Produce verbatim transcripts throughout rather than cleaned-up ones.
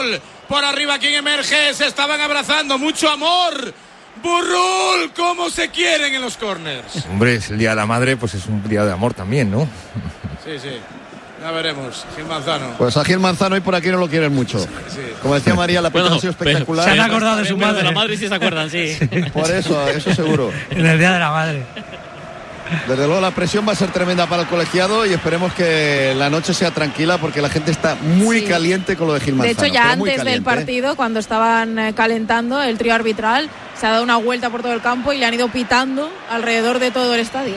Por arriba, quien emerge, se estaban abrazando, mucho amor. Burrul, cómo se quieren en los corners. Hombre, es el Día de la Madre, pues es un día de amor también, ¿no? Sí, sí, ya veremos. Gil Manzano. Pues a Gil Manzano hoy por aquí no lo quieren mucho. Sí, sí. Como decía María, la pista bueno, ha sido espectacular. Se han acordado de su madre. De la madre sí se acuerdan, sí. Por eso, eso seguro. En el Día de la Madre. Desde luego la presión va a ser tremenda para el colegiado y esperemos que la noche sea tranquila porque la gente está muy sí. caliente con lo de Gil Manzano. De hecho, ya antes caliente, del partido, ¿eh? cuando estaban calentando el trío arbitral, se ha dado una vuelta por todo el campo y le han ido pitando alrededor de todo el estadio.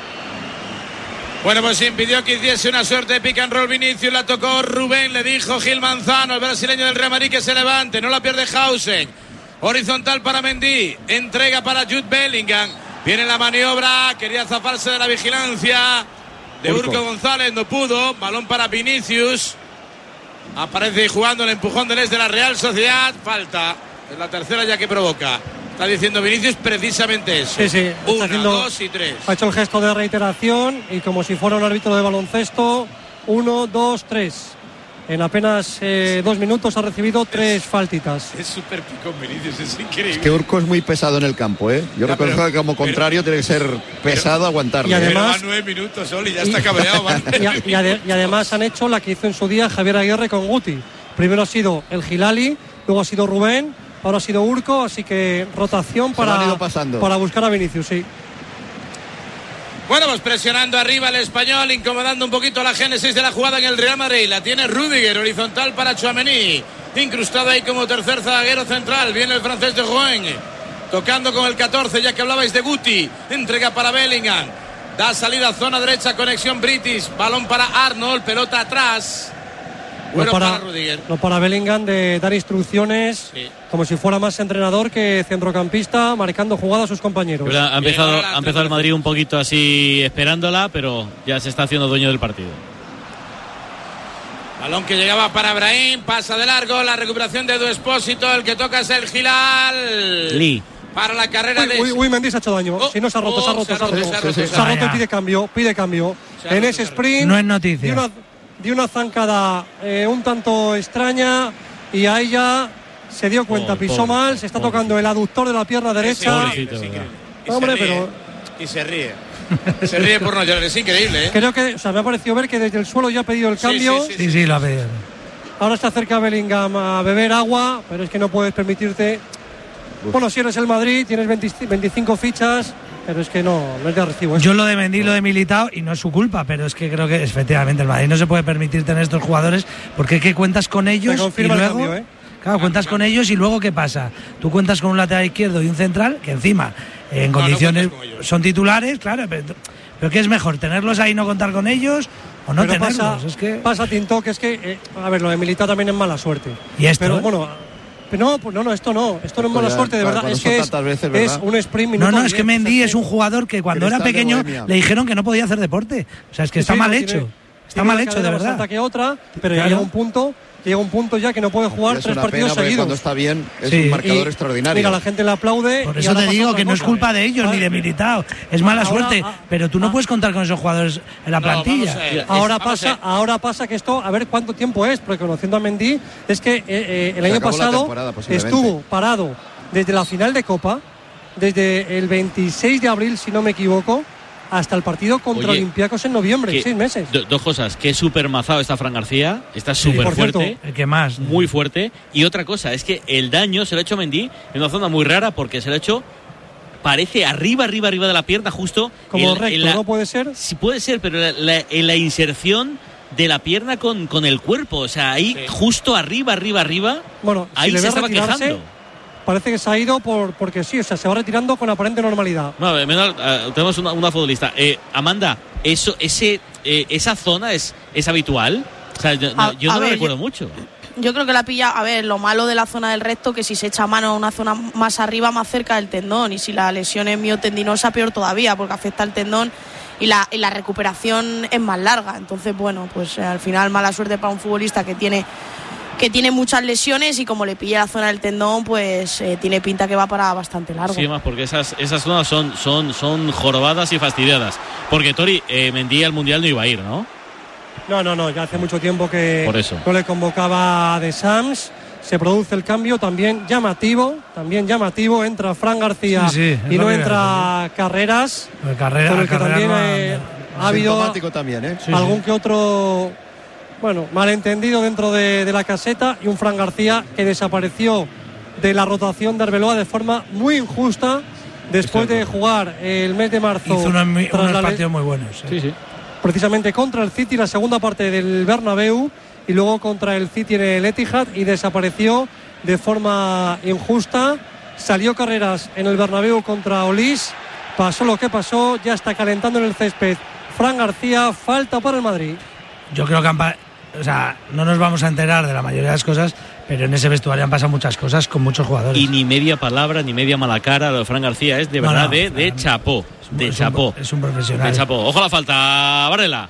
Bueno, pues impidió que hiciese una suerte de pick and roll Vinicius, la tocó Rubén, le dijo Gil Manzano, el brasileño del Real Madrid, que se levante, no la pierde Hausen. Horizontal para Mendy, entrega para Jude Bellingham. Viene la maniobra, quería zafarse de la vigilancia de Urco, Urco González, no pudo. Balón para Vinicius. Aparece jugando el empujón del ex de la Real Sociedad. Falta, es la tercera ya que provoca. Está diciendo Vinicius precisamente eso. Sí, sí. Una, haciendo, dos y tres. Ha hecho el gesto de reiteración y como si fuera un árbitro de baloncesto. Uno, dos, tres. En apenas eh, dos minutos ha recibido tres es, faltitas. Es súper picón Vinicius, es increíble. Es que Urco es muy pesado en el campo, ¿eh? Yo ya, reconozco pero, que como contrario pero, tiene que ser pesado pero, aguantarlo. Y además, pero va nueve minutos solo y ya está cabreado. y, y, ade, y además han hecho la que hizo en su día Javier Aguirre con Guti. Primero ha sido el Gilali, luego ha sido Rubén, ahora ha sido Urco, así que rotación para, para buscar a Vinicius, sí. Bueno, pues presionando arriba el español, incomodando un poquito la génesis de la jugada en el Real Madrid. La tiene Rüdiger, horizontal para Tchouaméni. Incrustado ahí como tercer zaguero central. Viene el francés de Rouen. Tocando con el catorce, ya que hablabais de Guti. Entrega para Bellingham. Da salida a zona derecha, conexión British. Balón para Arnold, pelota atrás. Bueno, no para, para Rüdiger. No para Bellingham de dar instrucciones, sí. Como si fuera más entrenador que centrocampista, marcando jugadas a sus compañeros. Pero ha empezado, ha empezado el Madrid un poquito así esperándola, pero ya se está haciendo dueño del partido. Balón que llegaba para Brahim, pasa de largo, la recuperación de Edu Espósito, el que toca es el Gilal. Lee. Para la carrera uy, de... Uy, uy, Mendy se ha hecho daño. Oh, si no se ha roto, oh, se ha roto, se ha roto. Se ha roto, se ha roto, sí, sí. Se ha roto y pide cambio, pide cambio. En roto, ese sprint... No es noticia. De una, de una zancada eh, un tanto extraña y a ella se dio cuenta, oh, pisó pobre, mal, se está pobre. tocando el aductor de la pierna derecha. Sí, es increíble. Y Hombre, se ríe, pero... Y se ríe. Se ríe por no llorar, es increíble, ¿eh? Creo que, o sea, me ha parecido ver que desde el suelo ya ha pedido el cambio. Sí, sí, sí, sí, sí, lo ha pedido. Ahora está cerca Bellingham a beber agua, pero es que no puedes permitirte... Uf. Bueno, si eres el Madrid, tienes veinte, veinticinco fichas, pero es que no, no es de recibo. Yo lo de Mendy, lo de Militao, y no es su culpa, pero es que creo que efectivamente el Madrid no se puede permitir tener estos jugadores porque es que cuentas con ellos y luego... Cambio, ¿eh? Claro, cuentas con ellos y luego ¿qué pasa? Tú cuentas con un lateral izquierdo y un central que encima en no, condiciones no son titulares, claro, pero, pero ¿qué es mejor? ¿Tenerlos ahí y no contar con ellos o no pero tenerlos? Pasa, es que... pasa Tinto, que es que, eh, a ver, lo de Militao también es mala suerte. ¿Y esto? Pero bueno, no, pues no, no, esto no, esto no es mala ya, suerte, de verdad, es que es, veces, ¿verdad? Es un sprint minuto. No, no, es que Mendy es un jugador que cuando era pequeño le dijeron que no podía hacer deporte, o sea, es que sí, está sí, mal hecho. Tiene, está mal hecho, de verdad. Que otra, pero claro. ya llega un punto... Llega un punto ya que no puede jugar tres partidos seguidos. Cuando está bien es sí. un marcador y, extraordinario. Mira, la gente le aplaude. Por eso te digo que no es culpa de ellos ah, ni de Militao. Es mala ahora, suerte. Ah, pero tú no ah, puedes contar con esos jugadores en la no, plantilla. Ver, ahora es, pasa, ahora pasa que esto, a ver cuánto tiempo es, porque conociendo a Mendy, es que eh, eh, el Se año pasado estuvo parado desde la final de Copa, desde el veintiséis de abril, si no me equivoco, hasta el partido contra Oye, Olympiacos en noviembre, que, seis meses. Do, dos cosas, que súper mazado está Fran García, está súper sí, fuerte, el que más, muy fuerte. Y otra cosa, es que el daño se lo ha hecho Mendy en una zona muy rara porque se lo ha hecho, parece arriba, arriba, arriba de la pierna, justo. Como en, recto, en la, ¿no puede ser? Sí puede ser, pero la, la, en la inserción de la pierna con, con el cuerpo, o sea, ahí sí. justo arriba, arriba, arriba, bueno, ahí si se estaba quejando. Parece que se ha ido por porque sí, o sea, se va retirando con aparente normalidad. No, menos, uh, tenemos una, una futbolista. Eh, Amanda, eso, ese, eh, esa zona es, es habitual. O sea, yo, a, yo no lo recuerdo yo, mucho. Yo creo que la pilla, a ver, lo malo de la zona del recto, que si se echa mano a una zona más arriba, más cerca del tendón, y si la lesión es miotendinosa, peor todavía, porque afecta al tendón y la, y la recuperación es más larga. Entonces, bueno, pues eh, al final mala suerte para un futbolista que tiene que tiene muchas lesiones y como le pilla la zona del tendón, pues eh, tiene pinta que va para bastante largo. Sí, más porque esas, esas zonas son, son, son jorobadas y fastidiadas. Porque Tori, eh, Mendy al Mundial no iba a ir, ¿no? No, no, no, ya hace mucho tiempo que Por eso. no le convocaba a De Sams se produce el cambio, también llamativo, también llamativo, entra Fran García sí, sí, y no entra es, Carreras, el Carrera, con el que Carrera también no, eh, ha habido también, ¿eh? sí, algún sí. que otro, bueno, malentendido dentro de, de la caseta, y un Fran García que desapareció de la rotación de Arbeloa de forma muy injusta después de jugar el mes de marzo. Hizo unos, unos partidos muy buenos. ¿eh? Sí, sí. Precisamente contra el City, la segunda parte del Bernabéu, y luego contra el City en el Etihad, y desapareció de forma injusta. Salió Carreras en el Bernabéu contra Olís, pasó lo que pasó, ya está calentando en el césped Fran García, falta para el Madrid. Yo creo que han, o sea, no nos vamos a enterar de la mayoría de las cosas, pero en ese vestuario han pasado muchas cosas con muchos jugadores. Y ni media palabra, ni media mala cara, lo de Fran García es de no, verdad no, de, de chapó, de es chapó. Un, es un profesional. De chapó. Ojo a la falta, Varela.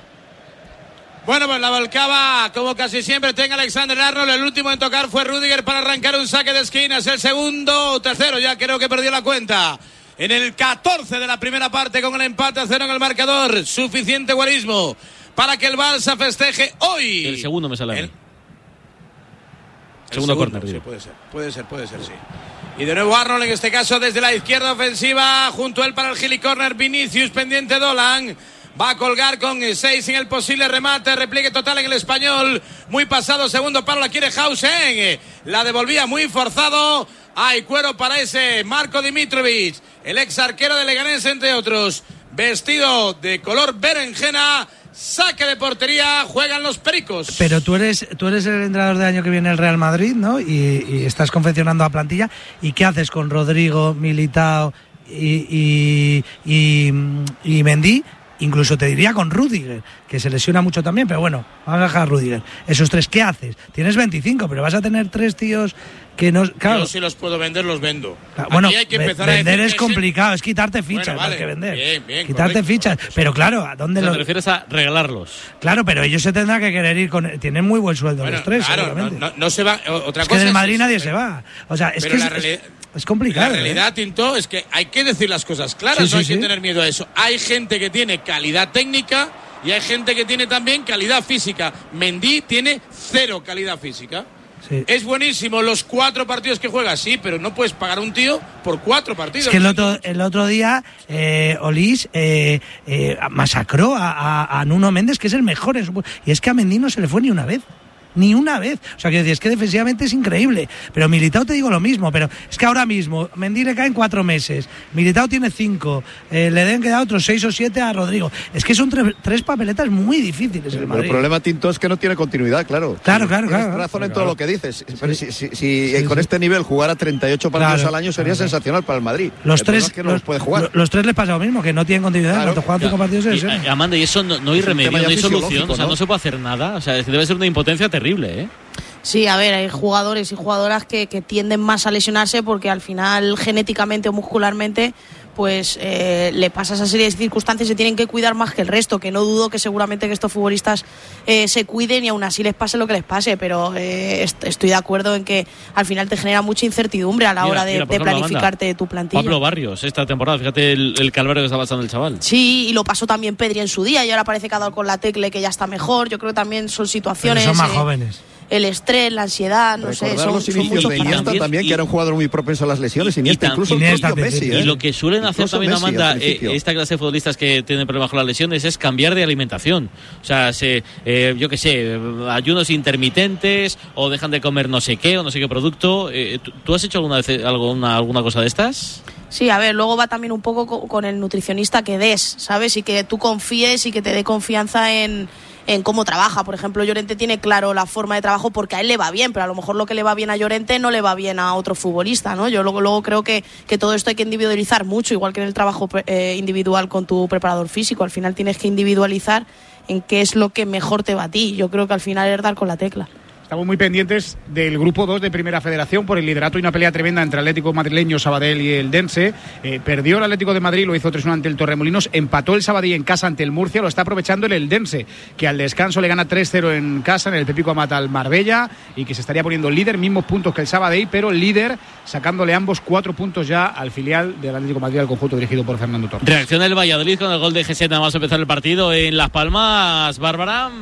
Bueno, pues la volcaba, como casi siempre, tenga Alexander Arnold. El último en tocar fue Rüdiger para arrancar un saque de esquinas. El segundo, tercero, ya creo que perdió la cuenta. En el catorce de la primera parte, con el empate a cero en el marcador. Suficiente guarismo para que el Barça festeje hoy. El segundo me sale. El, el segundo, segundo córner. Sí, puede ser, puede ser, puede ser, sí. Y de nuevo Arnold, en este caso desde la izquierda ofensiva, junto a él para el gili corner. Vinicius, pendiente Dolan. Va a colgar con seis en el posible remate. Repliegue total en el Español. Muy pasado, segundo palo, la quiere Hausen. La devolvía muy forzado. Hay cuero para ese Marco Dimitrovic, el ex arquero de Leganés, entre otros. Vestido de color berenjena. Saque de portería, juegan los pericos. Pero tú eres tú eres el entrenador del año que viene el Real Madrid, ¿no? Y, y estás confeccionando a plantilla. ¿Y qué haces con Rodrigo, Militao y, y, y, y Mendy? Incluso te diría con Rüdiger, que se lesiona mucho también, pero bueno, vamos a dejar a Rüdiger. Esos tres, ¿qué haces? Tienes veinticinco, pero vas a tener tres tíos que no... Claro. Yo si los puedo vender, los vendo. Claro, bueno, hay que empezar vender a es complicado, es quitarte fichas, bueno, vale, más que vender. Bien, bien, quitarte correcto, fichas, correcto. Pero claro, ¿a dónde o sea, los...? ¿Te refieres a regalarlos? Claro, pero ellos se tendrán que querer ir con... Tienen muy buen sueldo bueno, los tres, claro, seguramente. No, no, no se va... Otra es cosa que del Madrid es, nadie pero, se va. O sea, es pero que la es, realidad, es complicado. La realidad, ¿eh? Tinto, es que hay que decir las cosas claras, sí, no hay sí, que sí. tener miedo a eso. Hay gente que tiene calidad técnica y hay gente que tiene también calidad física. Mendy tiene cero calidad física. Sí. Es buenísimo los cuatro partidos que juega, sí, pero no puedes pagar a un tío por cuatro partidos. Es que el otro, el otro día eh, Olís eh, eh, masacró a, a, a Nuno Méndez, que es el mejor en su... Y es que a Mendy no se le fue ni una vez. Ni una vez. O sea, que decir, es que defensivamente es increíble. Pero Militao te digo lo mismo. Pero es que ahora mismo Mendy le caen cuatro meses. Militao tiene cinco. Eh, le deben quedar otros seis o siete a Rodrigo. Es que son tre- tres papeletas muy difíciles. El, el problema, Tinto, es que no tiene continuidad, claro. Claro, claro, Tienes claro. razón claro, en todo claro. lo que dices. Sí. Pero si, si, si sí, con sí. este nivel jugar a treinta y ocho partidos claro, al año sería claro. sensacional para el Madrid. Los el tres es que no los, los puede jugar. Los tres les pasa lo mismo, que no tienen continuidad. Claro. Cuando juegan cinco partidos y, es y, Amanda, y eso no, no hay es remedio, no hay solución. ¿no? O sea, no se puede hacer nada. O sea, es que debe ser una impotencia terrible, ¿eh? Sí, a ver, hay jugadores y jugadoras que, que tienden más a lesionarse porque al final genéticamente o muscularmente pues eh, le pasa esa serie de circunstancias, se tienen que cuidar más que el resto, que no dudo que seguramente que estos futbolistas eh, se cuiden y aún así les pase lo que les pase, pero eh, est- estoy de acuerdo en que al final te genera mucha incertidumbre a la Mira, hora de, mira, de ejemplo, planificarte Amanda, tu plantilla. Pablo Barrios, esta temporada, fíjate el, el calvario que está pasando el chaval. Sí, y lo pasó también Pedri en su día y ahora parece que ha dado con la tecla que ya está mejor. Yo creo que también son situaciones... Pero son más eh, jóvenes. El estrés, la ansiedad, no Recordar sé, son, los son inicios muchos de parámetros. Iniesta también, y, que era un jugador muy propenso a las lesiones. Iniesta, y incluso Iniesta, el propio Messi. Y ¿eh? lo que suelen hacer Incluso también, Messi, Amanda, al eh, principio. esta clase de futbolistas que tienen problemas con las lesiones es cambiar de alimentación. O sea, se, eh, yo qué sé, ayunos intermitentes o dejan de comer no sé qué o no sé qué producto. Eh, ¿tú, ¿Tú has hecho alguna vez alguna, alguna cosa de estas? Sí, a ver, luego va también un poco co- con el nutricionista que des, ¿sabes? Y que tú confíes y que te dé confianza en, en cómo trabaja. Por ejemplo, Llorente tiene claro la forma de trabajo porque a él le va bien, pero a lo mejor lo que le va bien a Llorente no le va bien a otro futbolista, ¿no? Yo luego, luego creo que, que todo esto hay que individualizar mucho, igual que en el trabajo eh, individual con tu preparador físico. Al final tienes que individualizar en qué es lo que mejor te va a ti. Yo creo que al final es dar con la tecla. Estamos muy pendientes del grupo dos de Primera Federación por el liderato y una pelea tremenda entre Atlético madrileño, Sabadell y el Dense. Eh, perdió el Atlético de Madrid, lo hizo tres uno ante el Torremolinos, empató el Sabadell en casa ante el Murcia, lo está aprovechando el Eldense, que al descanso le gana tres cero en casa en el Pepico Amata al Marbella y que se estaría poniendo líder, mismos puntos que el Sabadell, pero líder sacándole ambos cuatro puntos ya al filial del Atlético de Madrid, al conjunto dirigido por Fernando Torres. Reacciona el Valladolid con el gol de G siete nada más empezar el partido en Las Palmas, Bárbara.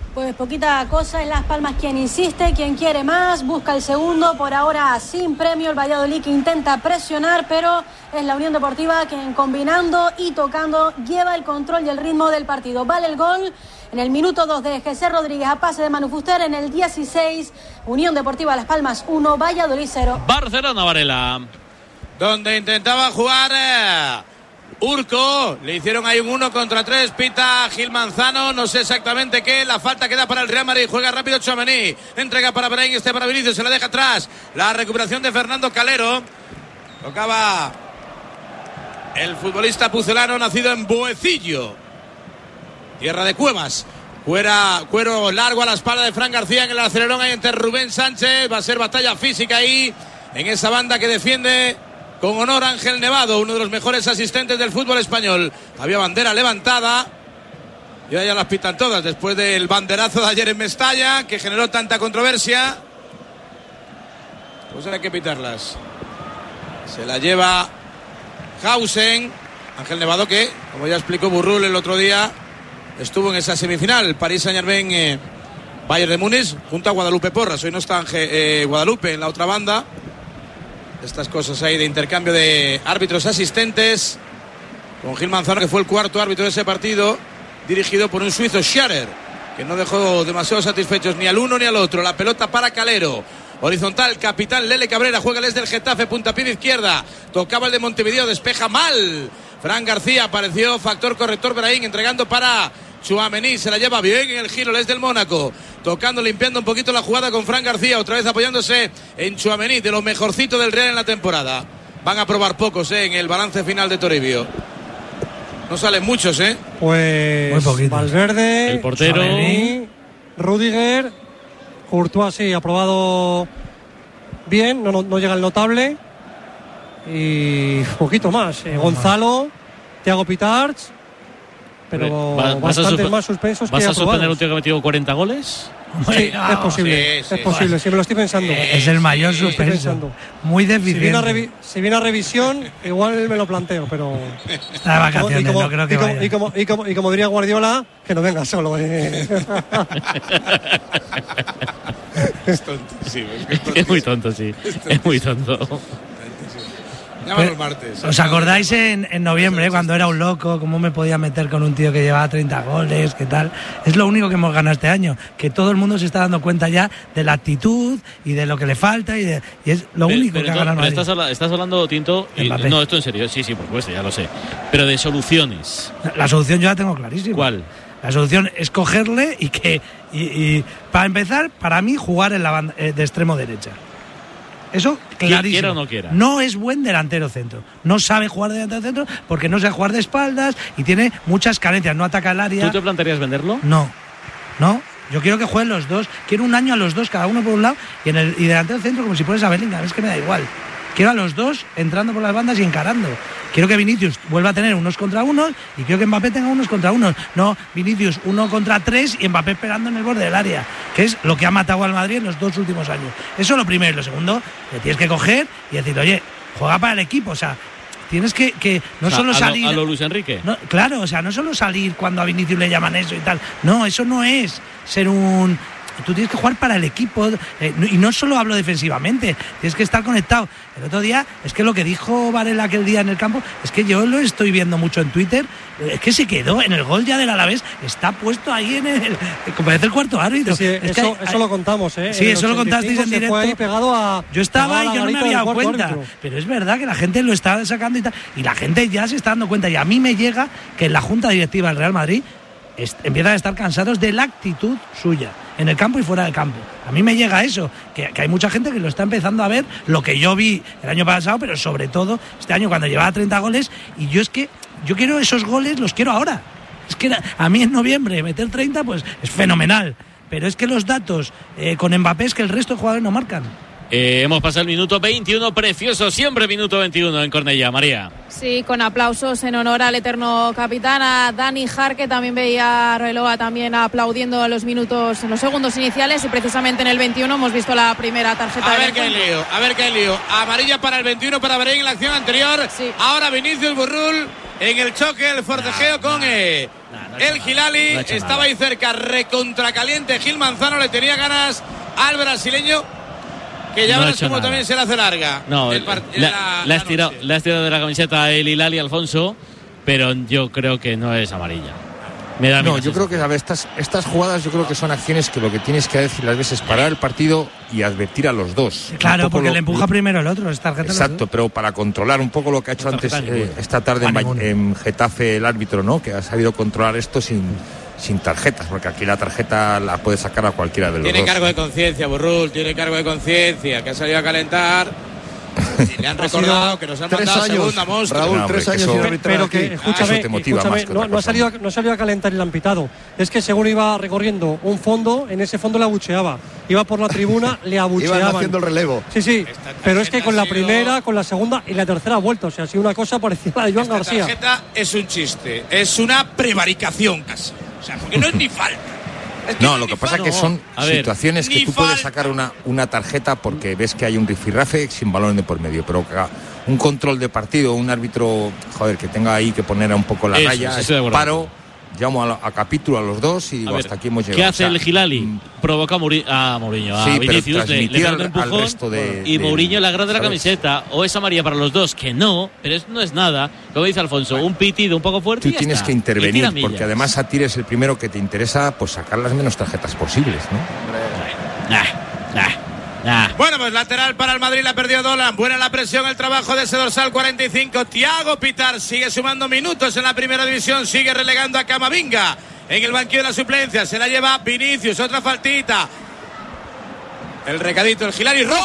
Pues poquita cosa, es Las Palmas quien insiste, quien quiere más, busca el segundo, por ahora sin premio. El Valladolid que intenta presionar, pero es la Unión Deportiva quien, combinando y tocando, lleva el control y el ritmo del partido. Vale el gol en el minuto dos de Jesús Rodríguez a pase de Manu Fuster. En el dieciséis, Unión Deportiva Las Palmas uno, Valladolid cero. Barcelona, Varela. Donde intentaba jugar eh, Urco, le hicieron ahí un uno contra tres, pita Gil Manzano, no sé exactamente qué, la falta queda para el Real Madrid, juega rápido Tchouaméni, entrega para Brahim, este para Vinicius, se la deja atrás, la recuperación de Fernando Calero, tocaba el futbolista pucelano nacido en Boecillo, tierra de Cuevas. Fuera, cuero largo a la espalda de Fran García en el acelerón ahí entre Rubén Sánchez, va a ser batalla física ahí en esa banda que defiende con honor Ángel Nevado, uno de los mejores asistentes del fútbol español. Había bandera levantada y ahora ya las pitan todas después del banderazo de ayer en Mestalla que generó tanta controversia. Pues hay que pitarlas. Se la lleva Hausen, Ángel Nevado, que como ya explicó Burrul el otro día, estuvo en esa semifinal, París Saint-Germain eh, Bayern de Múnich junto a Guadalupe Porras. Hoy no está Ángel, eh, Guadalupe en la otra banda. Estas cosas ahí de intercambio de árbitros asistentes con Gil Manzano, que fue el cuarto árbitro de ese partido, dirigido por un suizo, Scharer, que no dejó demasiado satisfechos ni al uno ni al otro. La pelota para Calero, horizontal, capitán Lele Cabrera, juega desde el Getafe, puntapié de izquierda, tocaba el de Montevideo, despeja mal Fran García, apareció factor corrector Brahim, entregando para Tchouaméni, se la lleva bien en el giro, es del Mónaco, tocando, limpiando un poquito la jugada con Fran García, otra vez apoyándose en Tchouaméni, de lo mejorcito del Real en la temporada. Van a probar pocos eh, en el balance final de Toribio. No salen muchos, ¿eh? Pues Valverde, el portero, Tchouaméni, Rudiger, Courtois sí, ha probado bien, no, no, no llega el notable, y poquito más. Eh, Gonzalo, Thiago Pitarch, pero ¿Va, bastantes suspe- más suspensos. ¿Vas que a suspender aprobados. un tío que ha metido cuarenta goles? Sí, no, es posible, sí, sí, es posible, sí, sí me lo estoy pensando. Es el mayor suspenso, muy deficiente. Si viene, a revi- si viene a revisión, igual me lo planteo, pero está de vacaciones, y como, no creo que y como, vaya. y, como, y, como, y como diría Guardiola, que no venga solo. Eh. Es tontísimo, es, que es, tontísimo. Es muy tonto, sí. Es, es muy tonto. Llámalo el martes. ¿Os acordáis en, en noviembre, eh, cuando era un loco, cómo me podía meter con un tío que llevaba treinta goles, qué tal? Es lo único que hemos ganado este año, que todo el mundo se está dando cuenta ya de la actitud y de lo que le falta, y, de, y es lo pero, único pero que ha no, ganado el pero Madrid. estás, habla, estás hablando, Tinto, y, no, esto en serio, sí, sí, por supuesto, ya lo sé, pero de soluciones. La, la solución yo la tengo clarísima. ¿Cuál? La solución es cogerle y que, y, y para empezar, para mí, jugar en la banda, eh, de extremo derecha. Eso, clarísimo. Quiera o no quiera. No es buen delantero centro. No sabe jugar de delantero centro porque no sabe jugar de espaldas y tiene muchas carencias. No ataca el área. ¿Tú te plantearías venderlo? No. No. Yo quiero que jueguen los dos. Quiero un año a los dos, cada uno por un lado, y en el y delantero centro como si pones a Bellingham. Es que me da igual. Quiero a los dos entrando por las bandas y encarando. Quiero que Vinicius vuelva a tener unos contra unos y quiero que Mbappé tenga unos contra unos. No, Vinicius uno contra tres y Mbappé esperando en el borde del área, que es lo que ha matado al Madrid en los dos últimos años. Eso es lo primero. Lo segundo, le tienes que coger y decir, oye, juega para el equipo. O sea, tienes que, que no o sea, solo a salir... Lo, a lo Luis Enrique. No, claro, o sea, no solo salir cuando a Vinicius le llaman eso y tal. No, eso no es ser un... Tú tienes que jugar para el equipo, eh, y no solo hablo defensivamente, tienes que estar conectado. El otro día, es que lo que dijo Varela aquel día en el campo, es que yo lo estoy viendo mucho en Twitter, es que se quedó en el gol ya del Alavés, está puesto ahí en el... como parece el cuarto árbitro. Sí, sí, es eso, que hay, eso lo contamos, ¿eh? Sí, eso lo contasteis en directo. Fue ahí pegado a, yo estaba y yo no me había dado cuenta, árbitro. Pero es verdad que la gente lo está sacando y tal, y la gente ya se está dando cuenta, y a mí me llega que en la Junta Directiva del Real Madrid empiezan a estar cansados de la actitud suya, en el campo y fuera del campo. A mí me llega eso, que, que hay mucha gente que lo está empezando a ver, lo que yo vi el año pasado, pero sobre todo este año cuando llevaba treinta goles, y yo es que, yo quiero esos goles, los quiero ahora. Es que a mí en noviembre meter treinta, pues es fenomenal, pero es que los datos eh, con Mbappé es que el resto de jugadores no marcan. Eh, hemos pasado el minuto veintiuno, precioso, siempre minuto veintiuno en Cornellá, María. Sí, con aplausos en honor al eterno capitán, a Dani Jarque, también veía a Arbeloa también aplaudiendo a los minutos, en los segundos iniciales, y precisamente en el veintiuno hemos visto la primera tarjeta. A ver qué lío, a ver qué lío. Amarilla para el veintiuno para Brahim en la acción anterior. Sí. Ahora Vinicius Burrul en el choque, el forcejeo no, con no, eh, no, no el Hilali. No Estaba nada. ahí cerca, recontracaliente Gil Manzano. Le tenía ganas al brasileño, que ya No ha verás hecho cómo nada. también se le hace larga. No, el part- la, la- la has la tirado, noche. la has tirado de la camiseta el Hilali, Alfonso, pero yo creo que no es amarilla. Me da No, menos yo eso. creo que a ver, estas, estas jugadas yo creo que son acciones que lo que tienes que decir las veces parar el partido y advertir a los dos. Claro, Un poco porque lo- le empuja primero el otro. Es tarjeta. Exacto, pero para controlar un poco lo que ha hecho No antes tarjeta eh, ninguna. esta tarde en, Ah, Va- ninguna. en Getafe el árbitro, ¿no? Que ha sabido controlar esto sin, sin tarjetas, porque aquí la tarjeta la puede sacar a cualquiera de los Tiene dos. cargo de conciencia, Burrul, tiene cargo de conciencia, que ha salido a calentar. Y le han recordado que nos han tres mandado años, segunda monstruo. Raúl, No, hombre, tres que años eso- sin Pe- arbitrar pero aquí. que, escúchame, eso te motiva escúchame, más que no, otra no ha cosa. salido, no ha salido a calentar el ampitado. Es que según iba recorriendo un fondo, en ese fondo le abucheaba. Iba por la tribuna, le Iban abucheaban. haciendo el relevo. Sí, sí, Esta pero es que tarjeta con la ha sido- primera, con la segunda y la tercera ha vuelto. O sea, ha sido una cosa parecida a la de Joan Esta García. tarjeta es un chiste, es una prevaricación casi. O sea, porque no es ni falta. Es que No, es lo ni que pasa es falta. que son a ver, situaciones que ni tú puedes falta. sacar una, una tarjeta porque ves que hay un rifirrafe sin balón de por medio, pero que haga un control de partido, un árbitro, joder, que tenga ahí que poner un poco la Eso, raya, sí, estoy de acuerdo. paro, llamo a, a capítulo a los dos y A digo, ver, hasta aquí hemos llegado. ¿qué O hace sea, el Hilali? mm, Provoca a, Muri- a Mourinho, a Sí, pero Vinicius, le, le transmitir pega un al- al empujón resto de- y de- Mourinho le agranda la ¿sabes? camiseta. O es amarilla para los dos, que no, pero eso no es nada. Como dice Alfonso, un pitido un poco fuerte Tú y ya tienes está. que Y intervenir, tira millas. porque además a ti eres el primero que te interesa pues sacar las menos tarjetas posibles, ¿no? Nah, nah, nah. Bueno, pues lateral para el Madrid, la perdió Dolan. Buena la presión, el trabajo de ese dorsal cuarenta y cinco. Thiago Pitar sigue sumando minutos en la primera división, sigue relegando a Camavinga en el banquillo de la suplencia. Se la lleva Vinicius, otra faltita. El recadito, el Hilali, roja.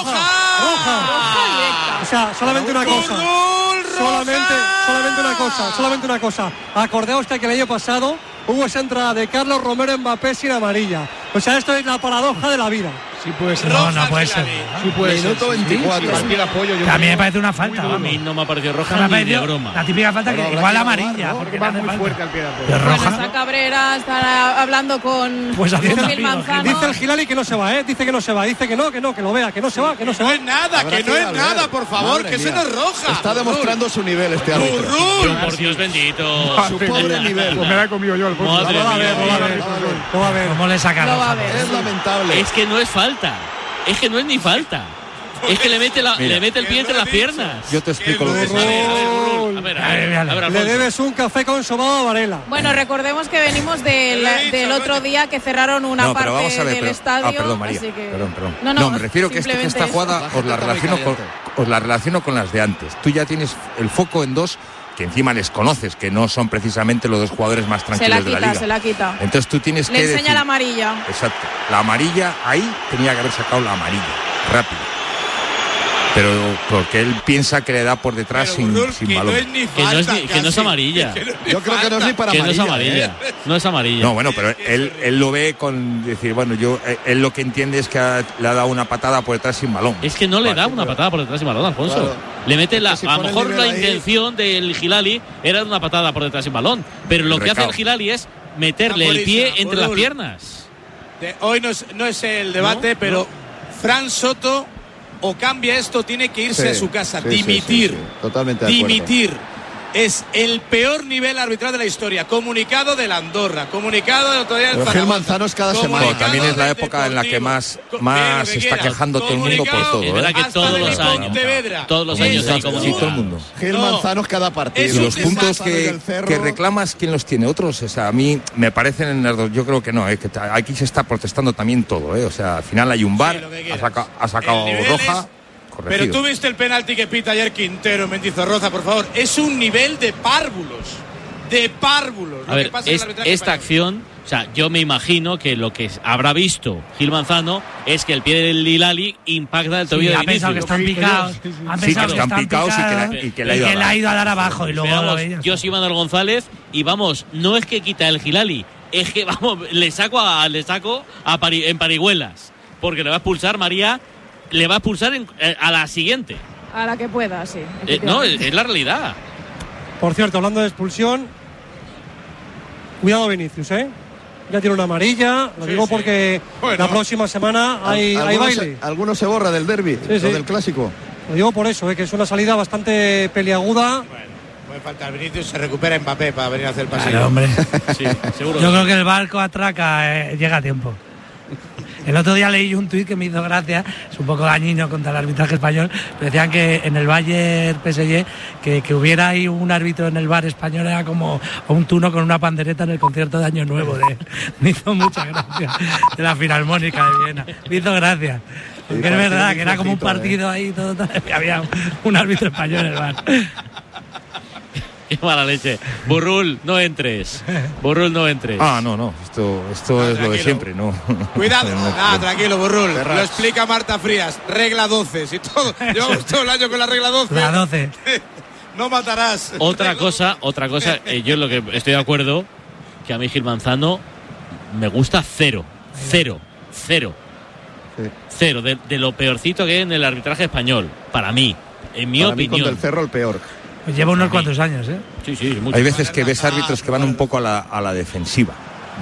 Roja. O sea, solamente una cosa. Burgul, roja. Solamente, solamente una cosa, solamente una cosa. Acordaos usted que el año pasado hubo esa entrada de Carlos Romero Mbappé sin amarilla. O sea, esto es la paradoja de la vida. Sí puede ser. No, Roja no al puede ser. Hilali. Sí puede Minuto ser. Sí, veinticuatro. sí, al pie de apoyo, yo Que a mí me creo. parece una falta. A vamos. mí no me ha parecido Me roja ha ni de parecido broma. la típica falta que Pero habrá igual que amarilla. lavar, ¿no? Porque Va no hace muy falta. fuerte al pie de apoyo. Pero Bueno, roja. está Cabrera, está hablando con Pues haciendo Gil amigos, Manzano. Dice el Hilali que no se va, ¿eh? Dice que no se va, dice que no, que no, que lo vea, que no se va, que no se No va. es nada, Habrá que no ir es a ver. nada, por favor, Madre que eso mía. no es roja. Está Burrul. demostrando su nivel este árbitro. Burrul. Por Dios bendito. Su pobre nivel. Pues me la he comido yo, Alfonso. Madre Lo va a ver, lo va a mía. ver, lo va a ver. ¿Cómo le saca Lo va a roja? ver. Es lamentable. Es que no es falta. Es que no es ni falta. Es que le mete, la, Mira. le mete el pie entre las piernas. Yo te explico lo que A ver, a ver, Burrul. A ver, a ver, a ver, Le Alfonso. debes un café con sobado a Varela. Bueno, recordemos que venimos del, Lo he dicho, del lo he otro dicho. día que cerraron una No, pero parte vamos a ver, del pero- estadio. ah, perdón, María. así que- Perdón, perdón. No, no, me refiero que, este- que esta simplemente jugada eso. os la, Está muy relaciono con, caliente. os la relaciono con las de antes. Tú ya tienes el foco en dos que encima les conoces, que no son precisamente los dos jugadores más Se tranquilos la de la quita, liga. se la quita. Entonces tú tienes Le que enseña decir- la amarilla. Exacto. La amarilla, ahí tenía que haber sacado la amarilla, rápido. Pero porque él piensa que le da por detrás Pero, sin, Burrul, sin que balón. no es ni Que no es falta, ni- que no es casi. amarilla. Que no es ni Yo creo que no es ni falta. para Que no es amarilla. amarilla. ¿eh? No es amarilla. No, bueno, pero él, él lo ve con decir, bueno, yo eh, él lo que entiende es que ha- le ha dado una patada por detrás sin balón. Es que no le Vale, da una patada por detrás sin balón, Alfonso. Claro. Le mete la. Es que si a lo pone el mejor nivel la ahí- intención del Hilali era una patada por detrás sin balón. Pero lo El que hace recao. el Hilali es meterle Está el pie buenísima, entre las Burrul. piernas. De- hoy no es, no es el debate, No, pero no. Fran Soto o cambia esto, tiene que irse Sí, a su casa, sí, sí, dimitir. sí, sí. Totalmente de acuerdo. Dimitir. Es el peor nivel arbitral de la historia. Comunicado de la Andorra, comunicado del otro día del Pero Gil Zaragoza. Manzano es cada Comunicado semana. Bueno, también es la del época en la que Deportivo. más, Co- más Bien, lo que se está quieras. quejando todo el mundo por Comunicado todo. Es ¿eh? verdad que hasta todos de los años. Pontevedra. Todos los Es años hay basura. Sí, todo el mundo. Gil No. Manzano es cada partido. Es Y un los puntos desastre que, del Cerro. que reclamas, ¿quién los tiene? ¿Otros? O sea, a mí me parecen en las dos. Yo creo que no, ¿eh? Que ta- aquí se está protestando también todo. ¿eh? O sea, al final hay un bar, lo que ha, quieras. saca- ha sacado El nivel roja, es- Pero corregido. tú viste el penalti que pita ayer Quintero en Mendizorroza, por favor. Es un nivel de párvulos. De párvulos. Lo A que ver, pasa en es- el arbitraje esta español. acción, o sea, yo me imagino que lo que habrá visto Gil Manzano es que el pie del Hilali impacta el Sí, tobillo ha de pensado que Vinicius. están picados. Han Sí, pensado que están picados y que la- y que le ha ido a dar. ido a dar abajo y luego Pero lo vamos, veías. yo soy Manuel González y vamos, no es que quita el Hilali, es que vamos, le saco a, le saco a Pari- en parihuelas, porque le va a expulsar María, le va a expulsar en- eh, a la siguiente. A la que pueda, sí. Eh, no, es, efectivamente. es la realidad. Por cierto, hablando de expulsión, cuidado Vinicius, ¿eh? Ya tiene una amarilla, lo Sí, digo sí. porque Bueno. la próxima semana hay, hay algunos, baile. algunos se borra del derby, Sí, sí. o del clásico. Lo digo por eso, ¿eh? Que es una salida bastante peliaguda. puede faltar Vinicius, se recupera Mbappé para venir a hacer el paseo. Claro, hombre. Sí, seguro. Yo creo que el barco atraca, eh, llega a tiempo. El otro día leí un tuit que me hizo gracia, es un poco dañino contra el arbitraje español, pero decían que en el Bayern P S G que, que hubiera ahí un árbitro en el bar español era como un tuno con una pandereta en el concierto de Año Nuevo. De, me hizo mucha gracia, de la Filarmónica de Viena. Me hizo gracia. Porque es verdad que era como un partido ahí, todo, todo, y había un, un árbitro español en el bar. Qué mala leche. Burrul, no entres. Burrul, no entres. Ah, no, no. Esto, esto Ah, es lo de tranquilo. siempre, ¿no? Cuidado. No, no, Ah, no. tranquilo, Burrul. Ferraz. Lo explica Marta Frías. Regla doce. Si todo, llevamos todo el año con la regla doce. La doce. No matarás. Otra cosa, otra cosa, eh, yo en lo que estoy de acuerdo, que a mí Gil Manzano me gusta cero. Cero. Cero. Sí. Cero. De, de lo peorcito que hay en el arbitraje español. Para mí. En mi Para mí, opinión. con Del Cerro el peor. Pues lleva unos cuantos años, ¿eh? Sí, sí, mucho. Hay veces que ves árbitros que van un poco a la, a la defensiva.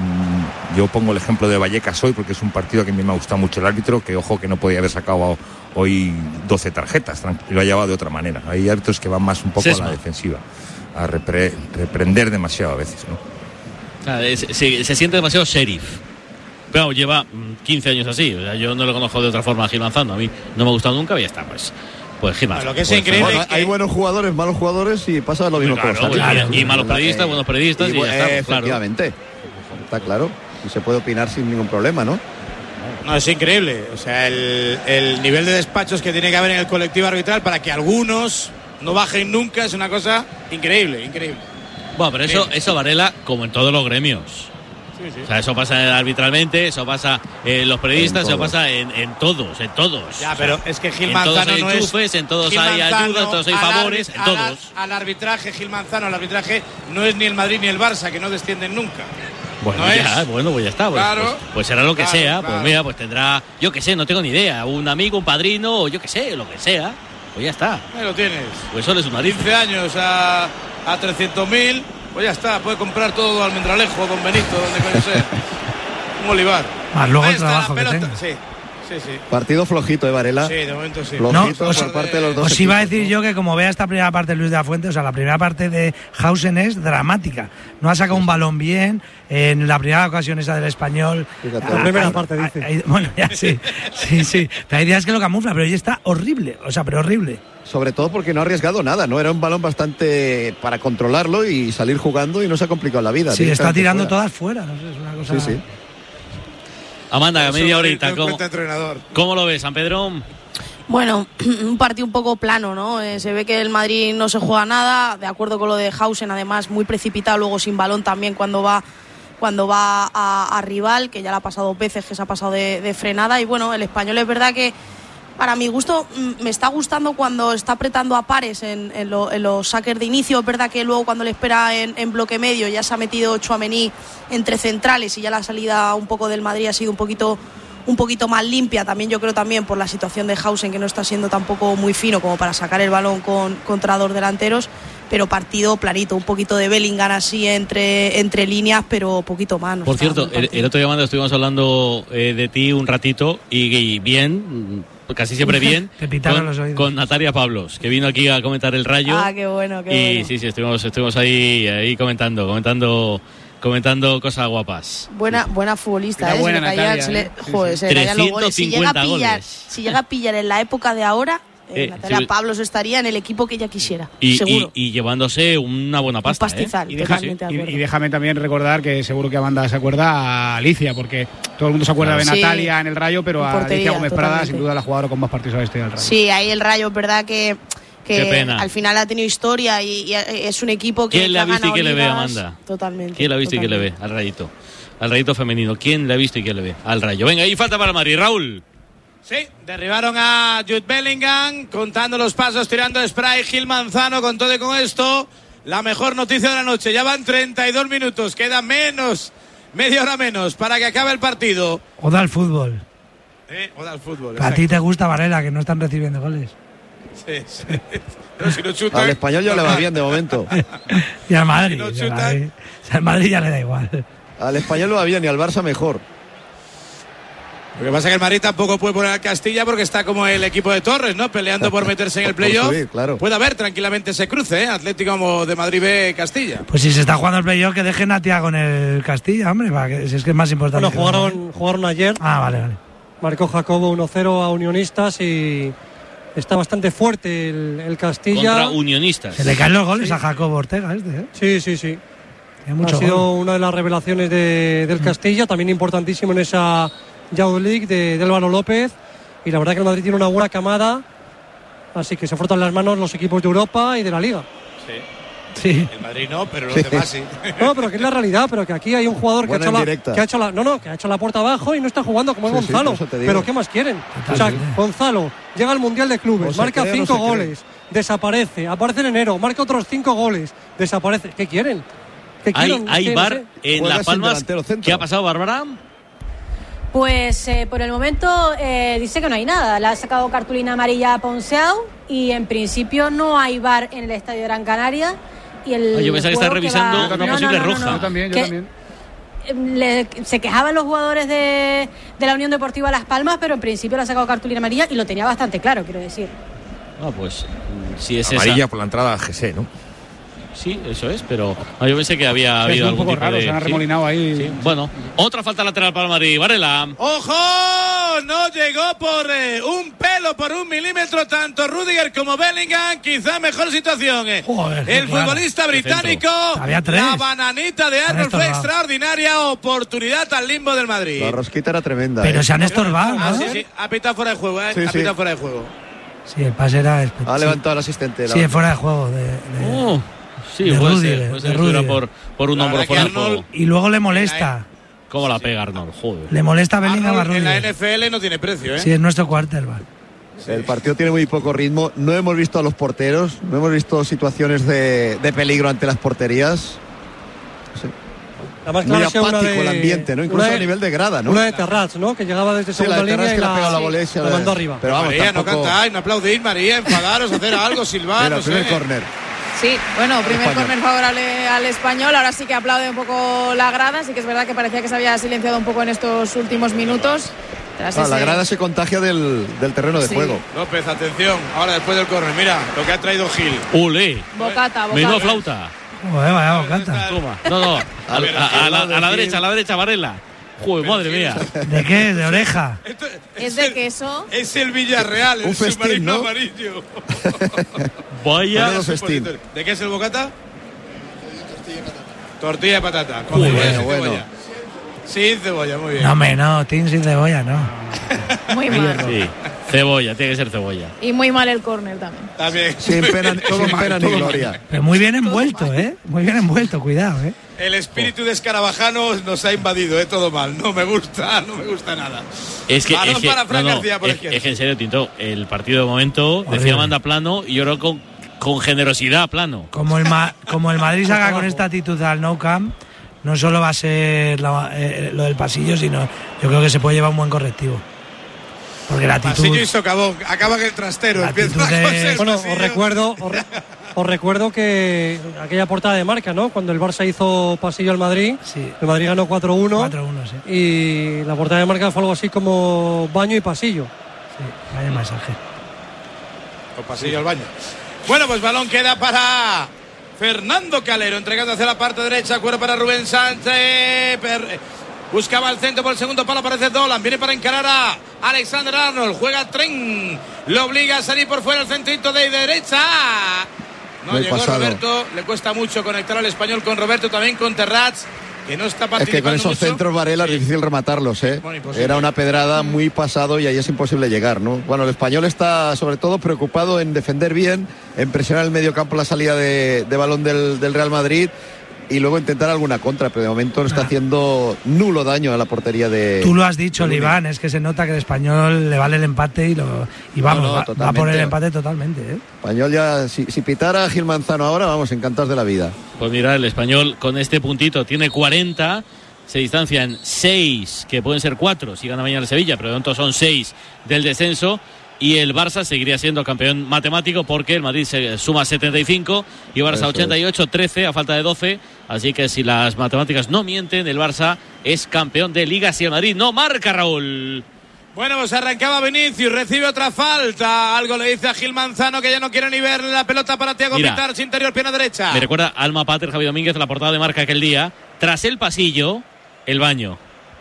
Mm, Yo pongo el ejemplo de Vallecas hoy porque es un partido que a mí me ha gustado mucho el árbitro, que ojo que no podía haber sacado hoy doce tarjetas, tranqu- lo ha llevado de otra manera. Hay árbitros que van más un poco Sesma. a la defensiva, a repre- reprender demasiado a veces, ¿no? O sea, es- se, se siente demasiado sheriff. Pero vamos, lleva mm, quince años así. O sea, yo no lo conozco de otra forma a Gil Manzano. A mí no me ha gustado nunca y ya está, pues. Pues Gil Manzano. Lo que es Pues, increíble Bueno, es que- hay buenos jugadores, malos jugadores y pasa lo mismo Claro, con los y- árbitros. y malos La- periodistas, buenos periodistas y ya bu- está, pues, claro. Efectivamente. Está claro. Y se puede opinar sin ningún problema, ¿no? No, es increíble. O sea, el, el nivel de despachos que tiene que haber en el colectivo arbitral para que algunos no bajen nunca es una cosa increíble, increíble. Bueno, pero eso, eso Varela, como en todos los gremios. Sí, sí. O sea, eso pasa arbitralmente, eso pasa en los periodistas, En eso todos. pasa en, en todos, en todos. Ya, O sea, pero es que Gil en todos Manzano hay no es. enchufes, en todos Gil hay Manzano ayuda, en todos hay al favores, arbit- en al todos. ar- Al arbitraje, Gil Manzano, al arbitraje no es ni el Madrid ni el Barça, que no descienden nunca. Bueno, no ya, es. bueno, pues ya está. Pues, Claro. pues, pues será lo que Claro, sea. claro. Pues mira, pues tendrá, yo que sé, no tengo ni idea. Un amigo, un padrino, o yo que sé, lo que sea. Pues ya está. Ahí lo tienes. Pues eso es una nariz. quince años a, a trescientos mil, pues ya está, puede comprar todo Almendralejo, Don Benito, donde coño sea. Un olivar. Más luego Ahí el está trabajo la que pelota. tenga. Sí, sí, sí. Partido flojito, ¿eh, Varela? Sí, de momento sí. Flojito No, os- por parte de los dos Os iba a equipos, decir ¿no? yo que como vea esta primera parte de Luis de la Fuente, o sea, la primera parte de Hausen es dramática. No ha sacado un balón bien, en la primera ocasión esa del Español. Fíjate, Ah, la primera hay- parte, dice. hay- bueno, ya sí, sí, sí. Pero hay días que lo camufla, pero hoy está horrible, o sea, pero horrible. Sobre todo porque no ha arriesgado nada, ¿no? Era un balón bastante para controlarlo y salir jugando y no se ha complicado la vida. Sí, está directamente tirando fuera. todas fuera, no sé, es una cosa... Sí, sí. Amanda, Eso media no horita. lo ¿Cómo, encuentra entrenador. ¿Cómo lo ves, San Pedro? Bueno, un partido un poco plano, ¿no? Eh, se ve que el Madrid no se juega nada, de acuerdo con lo de Hausen, además muy precipitado, luego sin balón también cuando va cuando va a, a rival, que ya le ha pasado dos veces, que se ha pasado de, de frenada. Y bueno, el Español es verdad que para mi gusto mm, me está gustando cuando está apretando a pares en, en, lo- en los saques de inicio. Es verdad que luego cuando le espera en, en bloque medio ya se ha metido Tchouaméni entre centrales y ya la salida un poco del Madrid ha sido un poquito un poquito más limpia. También yo creo también por la situación de Hausen, que no está siendo tampoco muy fino como para sacar el balón con, contra dos delanteros, pero partido planito, un poquito de Bellingham así entre, entre líneas, pero poquito más. no Por está cierto, mal el, partido. el otro día Amanda, estuvimos hablando eh, de ti un ratito y, y bien, casi siempre bien, Te pitaron con, los oídos. con Natalia Pablos, que vino aquí a comentar el Rayo. Ah, qué bueno, qué y bueno. sí, sí, estuvimos, estuvimos ahí, ahí comentando, comentando, comentando cosas guapas. Buena, buena futbolista, Era ¿eh? buena se le caían, Natalia, se le- ¿eh? Sí, joder, sí. se le caían los goles. Si llega a trescientos cincuenta pillar, goles. si llega a pillar en la época de ahora, eh, Eh, Natalia si- Pablos estaría en el equipo que ella quisiera, Y, seguro. y, y llevándose una buena Un pasta. pastizal, ¿eh? Y, deja- totalmente de y- acuerdo. y déjame también recordar que seguro que Amanda se acuerda a Alicia, porque todo el mundo se acuerda de Sí. Natalia en el Rayo, pero En a portería, Alicia Gómez Prada, totalmente. sin duda la jugadora con más partidos a la historia del Rayo. Sí, ahí el Rayo es verdad que, que Qué pena. al final ha tenido historia y, y es un equipo que, ¿Quién que le ha ha visto y ganado quién le ve, ligas. Amanda? Totalmente. ¿Quién la ha visto y quién le ve? totalmente. Al Rayito. Al Rayito femenino. ¿Quién le ha visto y quién le ve? Al Rayo. Venga, ahí falta para Madrid. Raúl. Sí, derribaron a Jude Bellingham, contando los pasos, tirando spray. Gil Manzano con todo y con esto. La mejor noticia de la noche. Ya van treinta y dos minutos. Queda menos, media hora menos para que acabe el partido. Oda al fútbol. Eh, o del fútbol. A ti te gusta Varela, que no están recibiendo goles. Sí, sí. Pero si no chutan, Al Español ya le va bien de momento. Y al Madrid. no y al chutan. Madrid. O sea, al Madrid ya le da igual. Al Español le va bien y al Barça mejor. Lo que pasa es que el Madrid tampoco puede poner al Castilla porque está como el equipo de Torres, ¿no? Peleando por meterse en el playoff. subir, claro. Puede haber tranquilamente ese cruce, ¿eh? Atlético de Madrid B Castilla. Pues si se está jugando el playoff, que dejen a Thiago en el Castilla, hombre, para que, si es que es más importante. Bueno, jugaron, jugaron ayer. Ah, vale, vale. Marcó Jacobo uno cero a Unionistas y está bastante fuerte el, el Castilla. Contra Unionistas. Se le caen los goles sí. a Jacobo Ortega este, ¿eh? Sí, sí, sí. Ha sido gol. una de las revelaciones de, del Castilla, también importantísimo en esa Youth League de, de Álvaro López. Y la verdad que el Madrid tiene una buena camada, así que se frotan las manos los equipos de Europa y de la Liga. Sí. Sí. El Madrid no, pero los Sí. demás sí. No, pero que es la realidad, pero que aquí hay un jugador que ha, Buena hecho la, indirecta. que ha hecho la no, no, que ha hecho la puerta abajo y no está jugando como es Sí, sí, Gonzalo. por eso te digo. Pero ¿qué más quieren? O sea, Gonzalo llega al Mundial de Clubes, O se marca cree o no cinco se cree. goles, desaparece, aparece en enero, marca otros cinco goles, desaparece. ¿Qué quieren? ¿Qué Hay, quieren? hay Es que no bar sé. en Juega Las sin Palmas. delantero centro. ¿Qué ha pasado, Bárbara? Pues eh, por el momento eh, dice que no hay nada. Le ha sacado cartulina amarilla a Ponceau y en principio no hay V A R en el estadio de Gran Canaria. Y el Ah, yo pensaba que estaba juego revisando va- una No, posible no, no, roja. no, Yo también, yo Que, también. eh, le- se quejaban los jugadores de, de la Unión Deportiva Las Palmas, pero en principio le ha sacado cartulina amarilla y lo tenía bastante claro, quiero decir. Ah, pues mm, si es Amarilla esa. por la entrada al G S, ¿no? Sí, eso es, pero ah, yo pensé que había Es habido un algún poco tipo raro, de... se han sí. arremolinado ahí. Sí. Bueno, otra falta lateral para el Madrid. Varela. ¡Ojo! No llegó por eh, un pelo, por un milímetro, tanto Rudiger como Bellingham. Quizá mejor situación. eh. Joder, el claro. futbolista británico, Había tres. la bananita de Arnold fue estorbado. extraordinaria oportunidad al limbo del Madrid. La rosquita era tremenda. Pero ¿eh? se han estorbado, ¿no? Ah, sí, sí, ha pitado fuera de juego, ¿eh? Sí, ha sí. pitado fuera de juego. Sí, el pase era espectacular. Ha levantado el asistente. Sí, la- fuera de juego. De, de- Oh, sí, de puede Rudiger, ser. Puede de ser que estuviera Rudiger. por, por un La hombro verdad fuera que del juego. Arnold- Y luego le molesta. ¿Cómo la pega Arnold? Joder. Le molesta a Bellingham a Arnold en la Rudiger. N F L no tiene precio, ¿eh? Sí, es nuestro quarterback. El partido tiene muy poco ritmo. No hemos visto a los porteros. No hemos visto situaciones de, de peligro ante las porterías. La más Muy clara ha sido una apático de, el ambiente, ¿no? Incluso una de- a nivel de grada, ¿no? Una de Terrats, ¿no? Que llegaba desde Sí, la segunda de Terrats línea y que le ha la, pegado la volea y se la la- mandó arriba. Pero vamos, María, tampoco... no cantáis, no aplaudís, María, enfadaros, hacer algo, silbar, Mira, no primer sé. córner. Sí, bueno, primer Español. córner favorable al Español. Ahora sí que aplaude un poco la grada. Sí que es verdad que parecía que se había silenciado un poco en estos últimos minutos. Tras Ah, la ese- grada se contagia del, del terreno de Sí. juego. López, atención, ahora después del córner, mira lo que ha traído Gil. ¡Ule! Bocata, Menudo bocata. flauta. Joder, vaya bocata. Toma. No, no. A, a- a la, a la derecha, a la derecha, Varela. Joder, madre mía. ¿De qué? ¿De oreja? Esto- Es de queso. Es el Villarreal, Un el festín, submarino ¿no? amarillo. Vaya. Menudo festín. ¿De qué es el bocata? Tortilla de patata. Con Joder, cebolla, sin bueno. cebolla. Sin cebolla, muy bien. No, me no, Team sin cebolla, no. Muy mal. Sí. Cebolla, tiene que ser cebolla. Y muy mal el córner también. También. Sin pena, Todo sin mal, pena ni todo mal. gloria. Pero muy bien envuelto, ¿eh? Muy bien envuelto, cuidado, ¿eh? El espíritu de escarabajano nos ha invadido, ¿eh? Todo mal. No me gusta, no me gusta nada. Es que, Balón es que, para Fran no, no, García por es, izquierda. es que en serio, Tinto, el partido de momento Horrible. decía manda plano y yo creo con, con generosidad plano. Como el, Ma- como el Madrid salga con esta actitud al Nou Camp, no solo va a ser la- eh, lo del pasillo, sino yo creo que se puede llevar un buen correctivo. Porque la actitud... Pasillo y socavón. Acaba en el trastero. La Empieza actitud la de- cosa, el Bueno, pasillo. os recuerdo, os, re- os recuerdo que aquella portada de marca, ¿no? Cuando el Barça hizo pasillo al Madrid, Sí. el Madrid ganó cuatro uno. cuatro uno, sí. Y la portada de marca fue algo así como baño y pasillo. Sí, vaya mensaje. Con pasillo al baño. Bueno, pues balón queda para Fernando Calero, entregando hacia la parte derecha, cuero para Rubén Sánchez. Per- Buscaba el centro por el segundo palo, aparece Dolan, viene para encarar a Alexander Arnold, juega Tren, lo obliga a salir por fuera el centrito de derecha. No Muy llegó pasado. Roberto, le cuesta mucho conectar al español con Roberto, también con Terrats, que no está Es participando que con esos mucho. centros, Varela, es difícil rematarlos, ¿eh? Bueno, imposible. Era una pedrada muy pasado y ahí es imposible llegar, ¿no? Bueno, el español está sobre todo preocupado en defender bien, en presionar el medio campo la salida de, de balón del, del Real Madrid y luego intentar alguna contra, pero de momento no está Ah. haciendo nulo daño a la portería de... Tú lo has dicho, de Lunin. Liván, es que se nota que el español le vale el empate y, lo, y vamos, No, no, va- va, totalmente. por el empate totalmente, ¿eh? Español ya, si, si pitara a Gil Manzano ahora, vamos, encantados de la vida. Pues mira, el español con este puntito tiene cuarenta, se distancian seis, que pueden ser cuatro si gana mañana el Sevilla, pero de momento son seis del descenso. Y el Barça seguiría siendo campeón matemático porque el Madrid se suma setenta y cinco y Barça Eso ochenta y ocho, trece a falta de doce. Así que si las matemáticas no mienten, el Barça es campeón de Liga si el Madrid no marca, Raúl. Bueno, pues arrancaba Vinicius, recibe otra falta. Algo le dice a Gil Manzano que ya no quiere ni ver la pelota para Thiago Pitars, interior, pierna derecha. Me recuerda Alma Pater, Javi Domínguez, la portada de Marca aquel día. Tras el pasillo, el baño.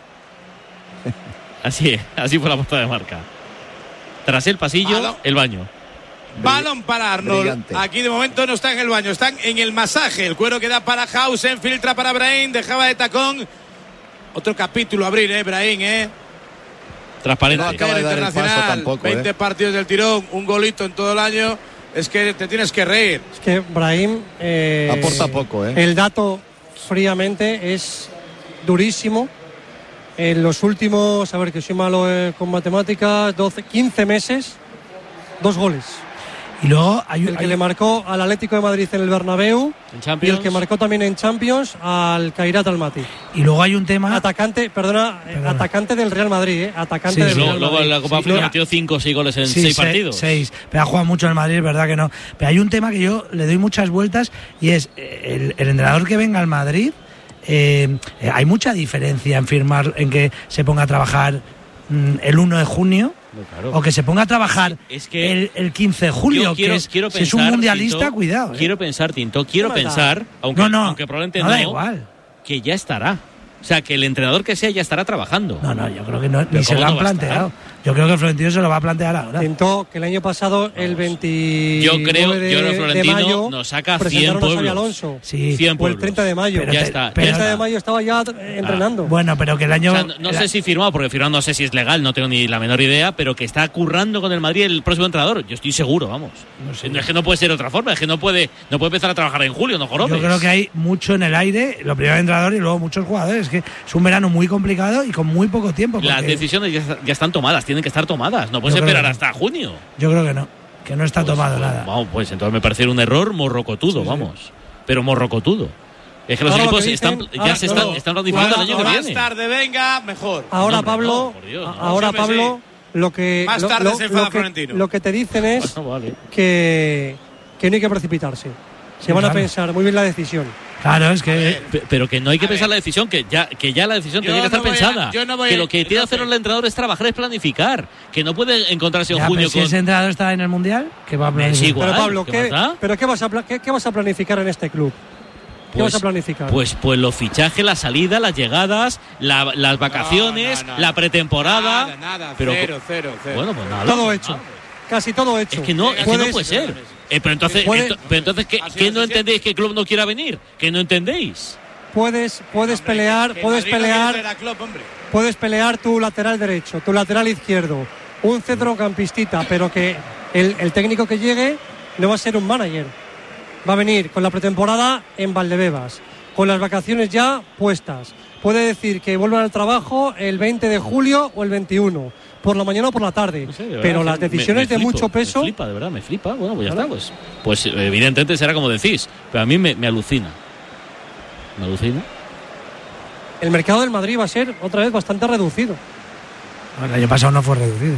Así es, así fue la portada de Marca. Tras el pasillo, Balón. el baño. Balón para Arnold. Brillante. Aquí de momento no están en el baño, están en el masaje. El cuero que da para Hausen, filtra para Brahim, dejaba de tacón. Otro capítulo a abrir, eh, Brahim, eh. Transparente. No acaba de dar el paso tampoco, veinte eh. partidos del tirón, un golito en todo el año. Es que te tienes que reír. Es que Brahim eh, aporta poco, ¿eh? El dato fríamente es durísimo. En los últimos, a ver que soy malo eh, con matemáticas, doce, quince meses, dos goles. Y luego hay, el que hay... le marcó al Atlético de Madrid en el Bernabéu en y el que marcó también en Champions al Kairat Almaty. Y luego hay un tema... Atacante, perdona, perdona. atacante del Real Madrid, ¿eh? Atacante sí, del sí. Real Luego Madrid. en la Copa África sí, metió cinco o seis goles en sí, seis se, partidos. Seis, pero ha jugado mucho en el Madrid, es verdad que no. Pero hay un tema que yo le doy muchas vueltas y es el, el entrenador que venga al Madrid, eh, eh, hay mucha diferencia en firmar, en que se ponga a trabajar mm, el uno de junio. Claro. O que se ponga a trabajar sí, es que el, el quince de julio, quiero, que es, quiero si pensar, es un mundialista, Tinto, cuidado. ¿eh? Quiero pensar, Tinto, quiero pensar, aunque, no, no, aunque probablemente no, no, da igual. que ya estará. O sea, que el entrenador que sea ya estará trabajando. No, no, yo creo que no, ni se lo han no planteado. Yo creo que Florentino se lo va a plantear ahora. Intentó que el año pasado, el veinte yo creo, de, yo creo que Florentino de mayo, nos saca cien pueblos. Alonso. Sí, cien o el treinta de mayo. Pero ya está. El treinta de mayo estaba ya entrenando. Ah, bueno, pero que el año... O sea, no, no sé si firmado, porque firmado no sé si es legal, no tengo ni la menor idea, pero que está currando con el Madrid el próximo entrenador. Yo estoy seguro, vamos. No, sé. No es que no puede ser de otra forma, es que no puede, no puede empezar a trabajar en julio, no jorobes. Yo creo que hay mucho en el aire, lo primero el entrenador y luego muchos jugadores. Es que es un verano muy complicado y con muy poco tiempo. Porque... Las decisiones ya, ya están tomadas, tienen que estar tomadas. No puedes esperar hasta junio. Yo creo que no, que no está pues, tomado pues, nada. Vamos, pues entonces me parece un error morrocotudo, sí, sí. vamos. Pero morrocotudo. Es que los ahora equipos que dicen, están, ya ahora, se están, no, están ratificando el año que viene. Más tarde venga, mejor. Ahora, no, Pablo, no, Dios, no. ahora, Sí, Pablo, sí. lo que más lo, tarde lo, se enfada lo, que, Florentino. lo que te dicen es bueno, vale. que, que no hay que precipitarse. Se sí, van claro. a pensar muy bien la decisión. Claro, es que... Pero que no hay que pensar la decisión, que ya, que ya la decisión tiene que estar no pensada. A, no que lo que tiene que hacer el entrenador es trabajar, es planificar. Que no puede encontrarse en ya, junio pero si con... ese entrenador está en el Mundial, ¿qué va a planificar? Igual, pero Pablo, ¿qué, ¿qué, pero ¿qué, vas a, qué, ¿qué vas a planificar en este club? ¿Qué pues, vas a planificar? Pues, pues los fichajes, la salida, las llegadas, la, las vacaciones, no, no, no, la pretemporada. Nada, nada, pero, cero, cero, cero. Bueno, pues nada. Todo hecho. Nada. Casi todo hecho. Es que no, es que no puede ser. Eh, pero entonces, ento, pero entonces ¿qué, ¿qué no entendéis que el club no quiera venir? ¿Qué no entendéis? Puedes, puedes hombre, pelear, que, que puedes pelear, no club, puedes pelear tu lateral derecho, tu lateral izquierdo, un centrocampistita, pero que el, el técnico que llegue no va a ser un manager. Va a venir con la pretemporada en Valdebebas, con las vacaciones ya puestas. Puede decir que vuelvan al trabajo el veinte de julio o el veintiuno, por la mañana o por la tarde. No sé, de pero verdad, las decisiones me, me flipo, de mucho peso. Me flipa, de verdad, me flipa. Bueno, pues ya ¿verdad? está. Pues, pues evidentemente será como decís, pero a mí me, me alucina. ¿Me alucina? El mercado del Madrid va a ser otra vez bastante reducido. Bueno, el año pasado no fue reducido.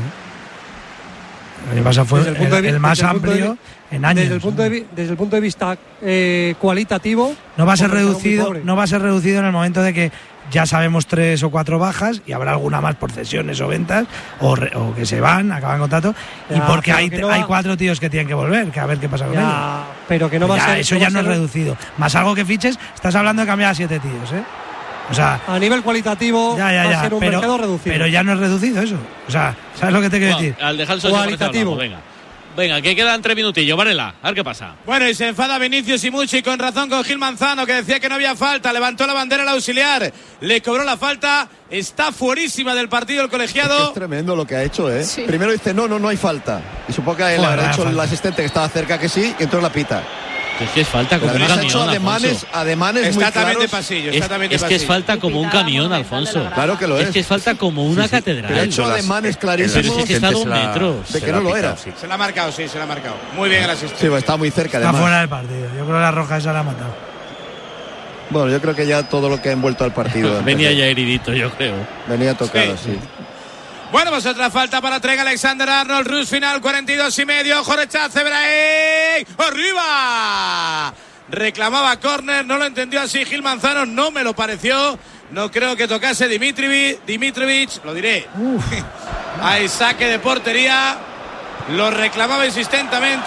El año pasado fue el, el, el más amplio de, en años. Desde el punto de, desde el punto de vista eh, cualitativo. No va a ser reducido, no va a ser reducido en el momento de que ya sabemos tres o cuatro bajas y habrá alguna más por cesiones o ventas o, re, o que se van, acaban contrato ya, y porque hay, no hay va... cuatro tíos que tienen que volver, que a ver qué pasa con ya, ellos. Pero que no va ya, a ser. Eso no ya va no ser... es reducido. Más algo que fiches, estás hablando de cambiar a siete tíos, ¿eh? O sea, a nivel cualitativo ya, ya, ya, va a ser un pero, mercado reducido. Pero ya no es reducido eso. O sea, ¿sabes lo que te quiero bueno, decir? Al dejar el socio cualitativo. Venga. Venga, que quedan tres minutillos, Varela, a ver qué pasa. Bueno, y se enfada Vinicius y mucho y con razón con Gil Manzano, que decía que no había falta, levantó la bandera al auxiliar, le cobró la falta, está fuerísima del partido el colegiado. Es, que es tremendo lo que ha hecho, ¿eh? Sí. Primero dice, no, no, no hay falta. Y supongo que le habrá hecho el asistente que estaba cerca que sí, y entonces la pita. Es que es falta como un camión, hecho ademanes, ademanes está muy también claros. de pasillo, está es, también de es pasillo. que es falta como un camión, Alfonso. Claro que lo es. Es que es falta como una sí, sí. catedral. Pero ha hecho ademanes clarísimos. Es que está a dos metros. De que no lo era. Sí. Se la ha marcado, sí, se la ha marcado. Muy bien el asistente. Sí, pues está muy cerca además. Está fuera del partido. Yo creo que la roja esa la ha matado. Bueno, yo creo que ya todo lo que ha envuelto al partido. Venía ya heridito, yo creo. Venía tocado, sí. sí. Bueno, pues otra falta para Trent Alexander-Arnold. Rus final, cuarenta y dos y medio. Ojo rechace, Brahim. ¡Arriba! Reclamaba córner, no lo entendió así Gil Manzano, no me lo pareció. No creo que tocase Dimitrovic, Dimitrovic, lo diré. Hay saque de portería. Lo reclamaba insistentemente.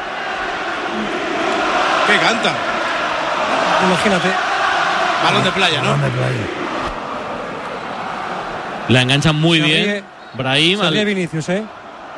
¿Qué canta? Imagínate. Balón de playa, ¿no? Balón de playa. La enganchan muy Se bien. ríe- Brahim. Se al- ríe Vinicius, ¿eh?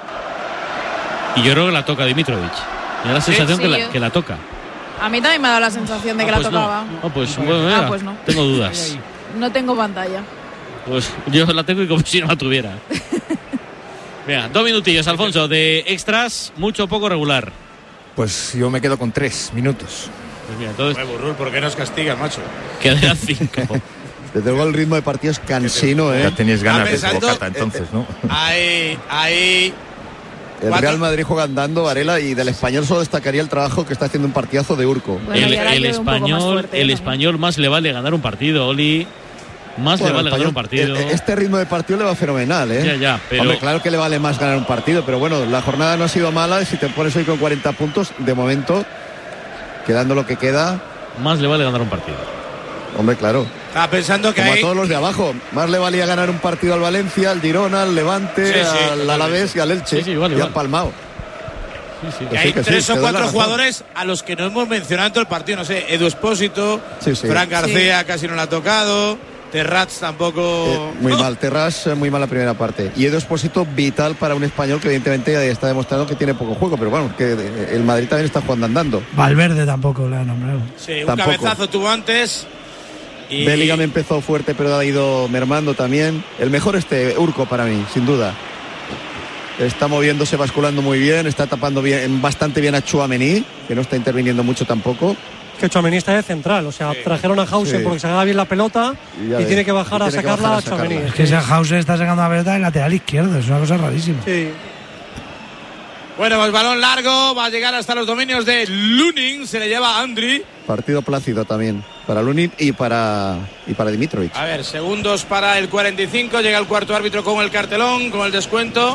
Y yo creo que la toca Dimitrovic. Me da la sensación Sí, que, la, yo- que la toca. A mí también me ha dado la sensación de que Ah, la pues tocaba. No. Ah, pues, bueno, mira, Ah, pues no. tengo dudas. No tengo pantalla. Pues yo la tengo y como si no la tuviera. Venga, dos minutillos, Alfonso, de extras, mucho o poco regular. Pues yo me quedo con tres minutos. Pues mira, entonces Ay, Burrul, ¿por qué nos castigas, macho? quedan cinco. Desde luego el ritmo de partido es cansino, ¿eh? Ya tenías ganas Está de pensando- bocata entonces, ¿no? Ahí, ahí. El Cuatro. Real Madrid juega andando, Varela, y del Español solo destacaría el trabajo que está haciendo un partidazo de Urco. Bueno, el y ahora el llueve un poco más español, fuerte, el ¿no? español más le vale ganar un partido, Oli. Más Bueno, le vale el ganar un Español, partido. eh, Este ritmo de partido le va fenomenal, ¿eh? Ya, ya, pero- Hombre, claro que le vale más ganar un partido, pero bueno, la jornada no ha sido mala y si te pones hoy con cuarenta puntos, de momento, quedando lo que queda, Más le vale ganar un partido. hombre, claro. Estaba pensando que Como a hay. todos los de abajo. Más le valía ganar un partido al Valencia, al Girona, al Levante, Sí, sí, al totalmente. Alavés y al Elche. Sí, sí, igual, y igual. han palmado. Sí, sí. que Que hay sí, que sí, tres te o doy la cuatro razón. jugadores a los que no hemos mencionado en todo el partido. No sé, Edu Espósito, Sí, sí. Fran García casi no la ha tocado, Terrats tampoco. Eh, muy mal, Terras, eh, muy mal la primera parte. Y Edu Expósito, vital para un español que evidentemente ya está demostrando que tiene poco juego, pero bueno, que eh, el Madrid también está jugando andando. Valverde tampoco le ha nombrado. Sí, un Tampoco. cabezazo tuvo antes. Y Bellingham empezó fuerte, pero ha ido mermando también. El mejor este, Urco para mí, sin duda. Está moviéndose, basculando muy bien, está tapando bien, bastante bien a Tchouaméni, que no está interviniendo mucho tampoco. Que Tchouaméni está de central, o sea, trajeron a Hausen Sí. porque se haga bien la pelota Y y, ya ves, tiene que bajar y a tiene que sacarla bajar a a Tchouaméni. sacarla. Es que ese Hauser está sacando la pelota del lateral izquierdo, es una cosa rarísima. Sí. Bueno, pues balón largo, va a llegar hasta los dominios de Lunin, se le lleva a Andri. Partido plácido también para Lunin y para y para Dimitrovic. A ver, segundos para el cuarenta y cinco, llega el cuarto árbitro con el cartelón, con el descuento.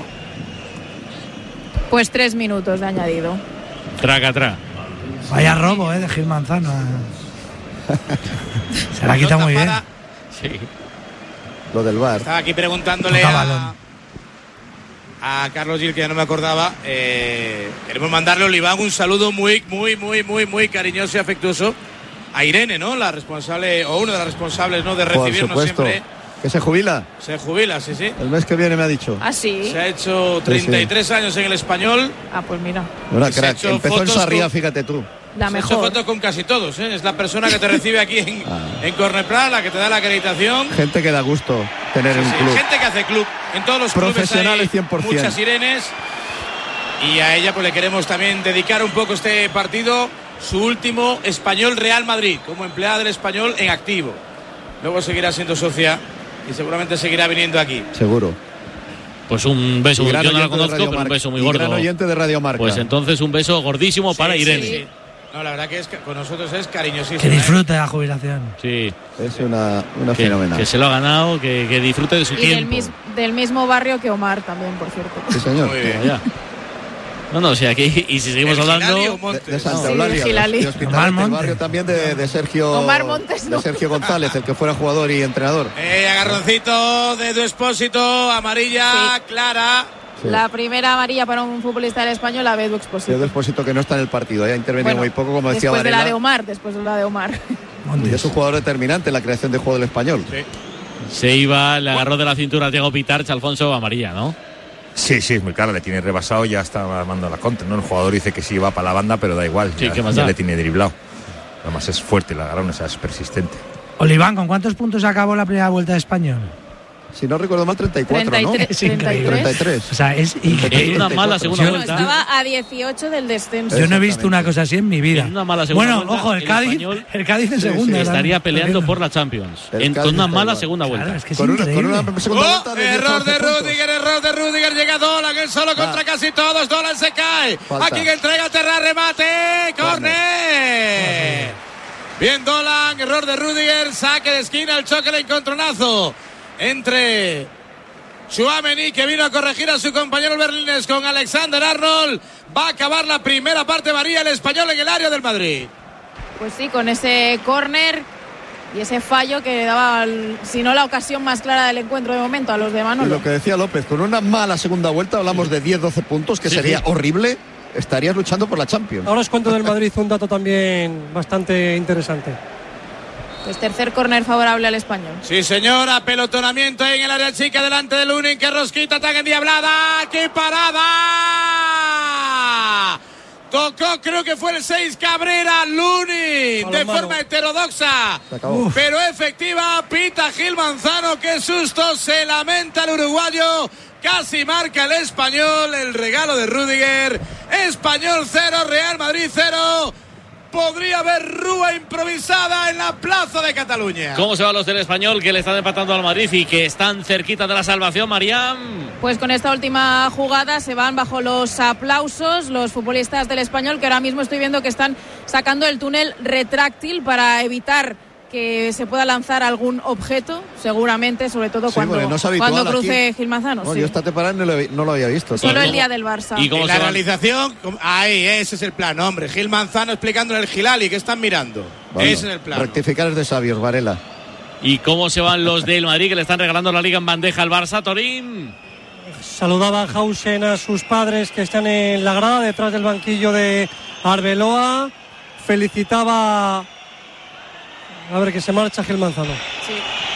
Pues tres minutos de añadido. Traca, tra. Vaya robo, eh, de Gil Manzano. Se la quita muy bien. Para- Sí. Lo del V A R. Estaba aquí preguntándole Toca a, balón. a Carlos Gil, que ya no me acordaba. Eh, queremos mandarle a Oliván un saludo muy, muy, muy, muy, muy cariñoso y afectuoso a Irene, ¿no? La responsable, o una de las responsables, ¿no? De Por recibirnos supuesto. siempre. Que se jubila. Se jubila, sí, sí. El mes que viene me ha dicho. ¿Ah, sí? Se ha hecho treinta y tres años en el Español. Ah, pues mira, Una Y se ha crack. hecho Empezó en fotos Sarriá, con- fíjate tú. la Se ha hecho mejor. fotos con casi todos, ¿eh? Es la persona que te recibe aquí en, Ah. en Corneplan, la que te da la acreditación. Gente que da gusto tener Sí, en un sí, club. gente que hace club. En todos los clubes Profesionales hay cien por ciento. muchas Irenes. Y a ella pues le queremos también dedicar un poco este partido, su último Español Real Madrid, como empleada del Español en activo. Luego seguirá siendo socia y seguramente seguirá viniendo aquí. Seguro. Pues un beso, Y yo gran no la oyente de conozco, Radio pero un Marca. beso muy Y gordo. gran oyente de Radio Marca. Pues entonces un beso gordísimo para Sí, Irene. sí, Sí, sí. No, la verdad que es que con nosotros es cariñosísimo. Que ¿eh? disfrute la jubilación. Es una, una que, fenomenal. que se lo ha ganado, que, que disfrute de su Y del, tiempo. mis- del mismo barrio que Omar también, por cierto. Sí, señor. Muy bien. Ya. No, no, o sea, aquí, y si seguimos ¿El Gilario hablando. o Montes? De, de Santa Sí, Eulalia, de Gilali. de, de Hospitalet, Omar del Montes. barrio también de, de Sergio Omar Montes, no. de Sergio González, el que fuera jugador y entrenador. Eh, agarroncito de Edu Expósito, amarilla, Sí. clara. Sí. La primera amarilla para un futbolista del español, la ve Edu Edu Expósito. Expósito, que no está en el partido, ya ha intervenido Bueno, muy poco, como decía después de la Varela. de Omar, después de la de Omar. Y Montes. es un jugador determinante en la creación de juego del español. Sí. Se iba, le agarró de la cintura a Diego Pitarch, Alfonso, amarilla, ¿no? Sí, sí, es muy clara, le tiene rebasado, ya está armando la contra, ¿no? El jugador dice que sí va para la banda, pero da igual, Sí, ya, ¿qué más ya da? le tiene driblado. Además es fuerte, la agarrón, o sea, es persistente. Oliván, ¿con cuántos puntos acabó la primera vuelta de Español? Si no recuerdo mal, treinta y cuatro, ¿no? treinta y tres. Es increíble. treinta y tres. O sea, es increíble. En una mala segunda Yo- No, vuelta. estaba a dieciocho del descenso. Yo no he visto una cosa así en mi vida. En una mala segunda bueno, vuelta, ojo, el el Cádiz, Español el Cádiz en Sí, segunda. sí, Estaría ¿verdad? peleando por la Champions. El En, Cádiz con una está mala igual. segunda Claro, vuelta. es que es Con una, increíble. con una segunda Oh, vuelta de diez, error de once puntos. Rudiger, error de Rudiger, llega Dolan, él solo contra casi todos, Dolan se cae. Falta. Aquí que entrega Terra, remate, córner. Bien Dolan, error de Rudiger, saque de esquina, el choque, el encontronazo entre Tchouaméni, que vino a corregir a su compañero el berlinés con Alexander Arnold. Va a acabar la primera parte, María, el español en el área del Madrid. Pues sí, con ese córner y ese fallo que daba, si no la ocasión más clara del encuentro de momento a los de Manolo. Y lo que decía López, con una mala segunda vuelta hablamos de diez doce puntos, que sí, sería sí. horrible, estarías luchando por la Champions. Ahora os cuento del Madrid un dato también bastante interesante. Pues tercer córner favorable al Español. Sí, señora, pelotonamiento ahí en el área chica delante de Lunin, que rosquita, ataque endiablada, ¡qué parada! Tocó, creo que fue el seis Cabrera, Lunin, de forma heterodoxa, pero efectiva, pita Gil Manzano, qué susto, se lamenta el uruguayo, casi marca el Español, el regalo de Rüdiger, Español cero, Real Madrid cero. Podría haber rúa improvisada en la plaza de Cataluña. ¿Cómo se van los del Español, que le están empatando al Madrid y que están cerquita de la salvación, Mariam? Pues con esta última jugada se van bajo los aplausos los futbolistas del Español, que ahora mismo estoy viendo que están sacando el túnel retráctil para evitar que se pueda lanzar algún objeto, seguramente, sobre todo sí, cuando, no cuando cruce Gil Manzano. No, sí. Yo esta temporada no lo, no lo había visto. Solo el día del Barça. ¿Y cómo la realización? Ahí, ese es el plan, hombre. Gil Manzano explicándole el Gilali, ¿qué están mirando? Bueno, ese es el plan. Rectificar es de sabios, Varela. ¿Y cómo se van los del Madrid, que le están regalando la Liga en bandeja al Barça, Torín? Saludaba a Hausen a sus padres que están en la grada, detrás del banquillo de Arbeloa. Felicitaba... A ver, que se marcha Gil Manzano. Sí.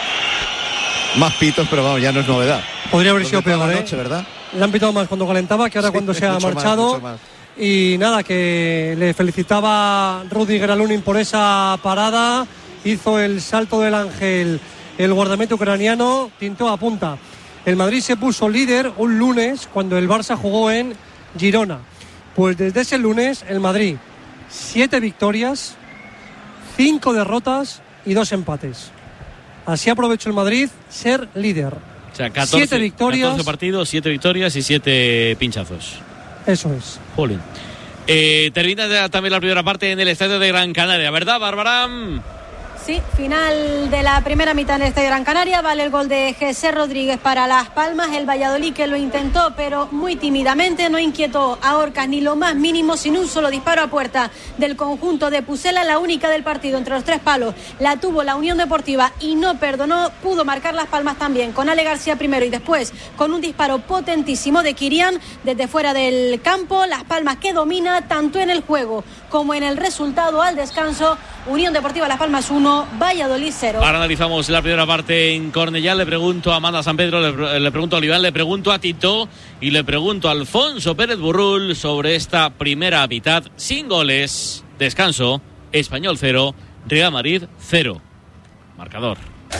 Más pitos, pero vamos, ya no es novedad. Podría haber sido peor, noche, ¿eh? ¿verdad? Le han pitado más cuando calentaba que ahora sí, cuando se ha marchado. Más, más. Y nada, que le felicitaba Rüdiger a Lunin por esa parada. Hizo el salto del ángel el guardameta ucraniano, tintó a punta. El Madrid se puso líder un lunes cuando el Barça jugó en Girona. Pues desde ese lunes el Madrid, siete victorias, cinco derrotas y dos empates. Así aprovechó el Madrid ser líder. O sea, catorce, siete victorias. catorce partidos, siete victorias y siete pinchazos. Eso es. Jolín. Eh, termina también la primera parte en el estadio de Gran Canaria, ¿verdad, Bárbara? Sí, final de la primera mitad en el estadio Gran Canaria. Vale el gol de José Rodríguez para Las Palmas. El Valladolid, que lo intentó, pero muy tímidamente, no inquietó a Orcas ni lo más mínimo, sin un solo disparo a puerta del conjunto de Pucela. La única del partido entre los tres palos la tuvo la Unión Deportiva y no perdonó. Pudo marcar Las Palmas también con Ale García primero y después con un disparo potentísimo de Kirian desde fuera del campo. Las Palmas, que domina tanto en el juego como en el resultado al descanso. Unión Deportiva Las Palmas uno, Valladolid cero. Ahora analizamos la primera parte en Cornellá. Le pregunto a Amanda San Pedro, le, le pregunto a Oliván, le pregunto a Tito y le pregunto a Alfonso Pérez Burrul sobre esta primera mitad sin goles. Descanso, Español cero, Real Madrid cero. Marcador.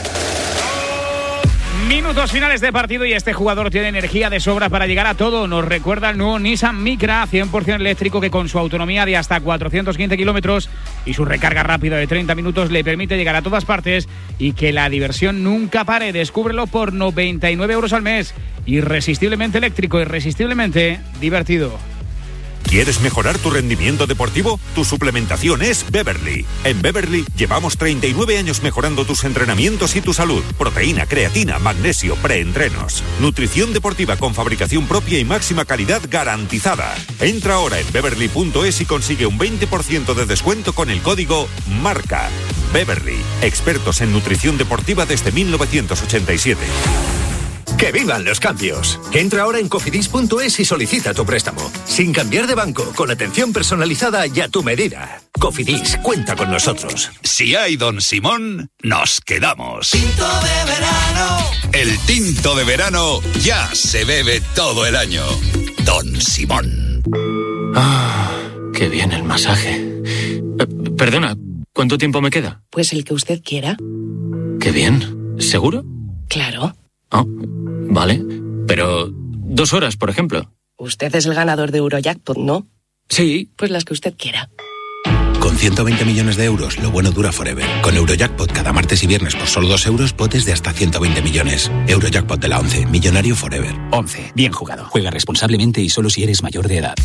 Minutos finales de partido y este jugador tiene energía de sobra para llegar a todo. Nos recuerda el nuevo Nissan Micra cien por ciento eléctrico, que con su autonomía de hasta cuatrocientos quince kilómetros y su recarga rápida de treinta minutos le permite llegar a todas partes y que la diversión nunca pare. Descúbrelo por noventa y nueve euros al mes. Irresistiblemente eléctrico, irresistiblemente divertido. ¿Quieres mejorar tu rendimiento deportivo? Tu suplementación es Beverly. En Beverly llevamos treinta y nueve años mejorando tus entrenamientos y tu salud. Proteína, creatina, magnesio, preentrenos. Nutrición deportiva con fabricación propia y máxima calidad garantizada. Entra ahora en beverly punto es y consigue un veinte por ciento de descuento con el código MARCA. Beverly, expertos en nutrición deportiva desde mil novecientos ochenta y siete. ¡Que vivan los cambios! Entra ahora en cofidis punto es y solicita tu préstamo. Sin cambiar de banco, con atención personalizada y a tu medida. Cofidis, cuenta con nosotros. Si hay Don Simón, nos quedamos. Tinto de verano. El tinto de verano ya se bebe todo el año. Don Simón. Ah, qué bien el masaje. Eh, perdona, ¿cuánto tiempo me queda? Pues el que usted quiera. Qué bien. ¿Seguro? Claro. Oh, vale. Pero dos horas, por ejemplo. Usted es el ganador de Eurojackpot, ¿no? Sí. Pues las que usted quiera. Con ciento veinte millones de euros, lo bueno dura forever. Con Eurojackpot cada martes y viernes por solo dos euros, potes de hasta ciento veinte millones. Eurojackpot de la once, millonario forever. once, bien jugado. Juega responsablemente y solo si eres mayor de edad.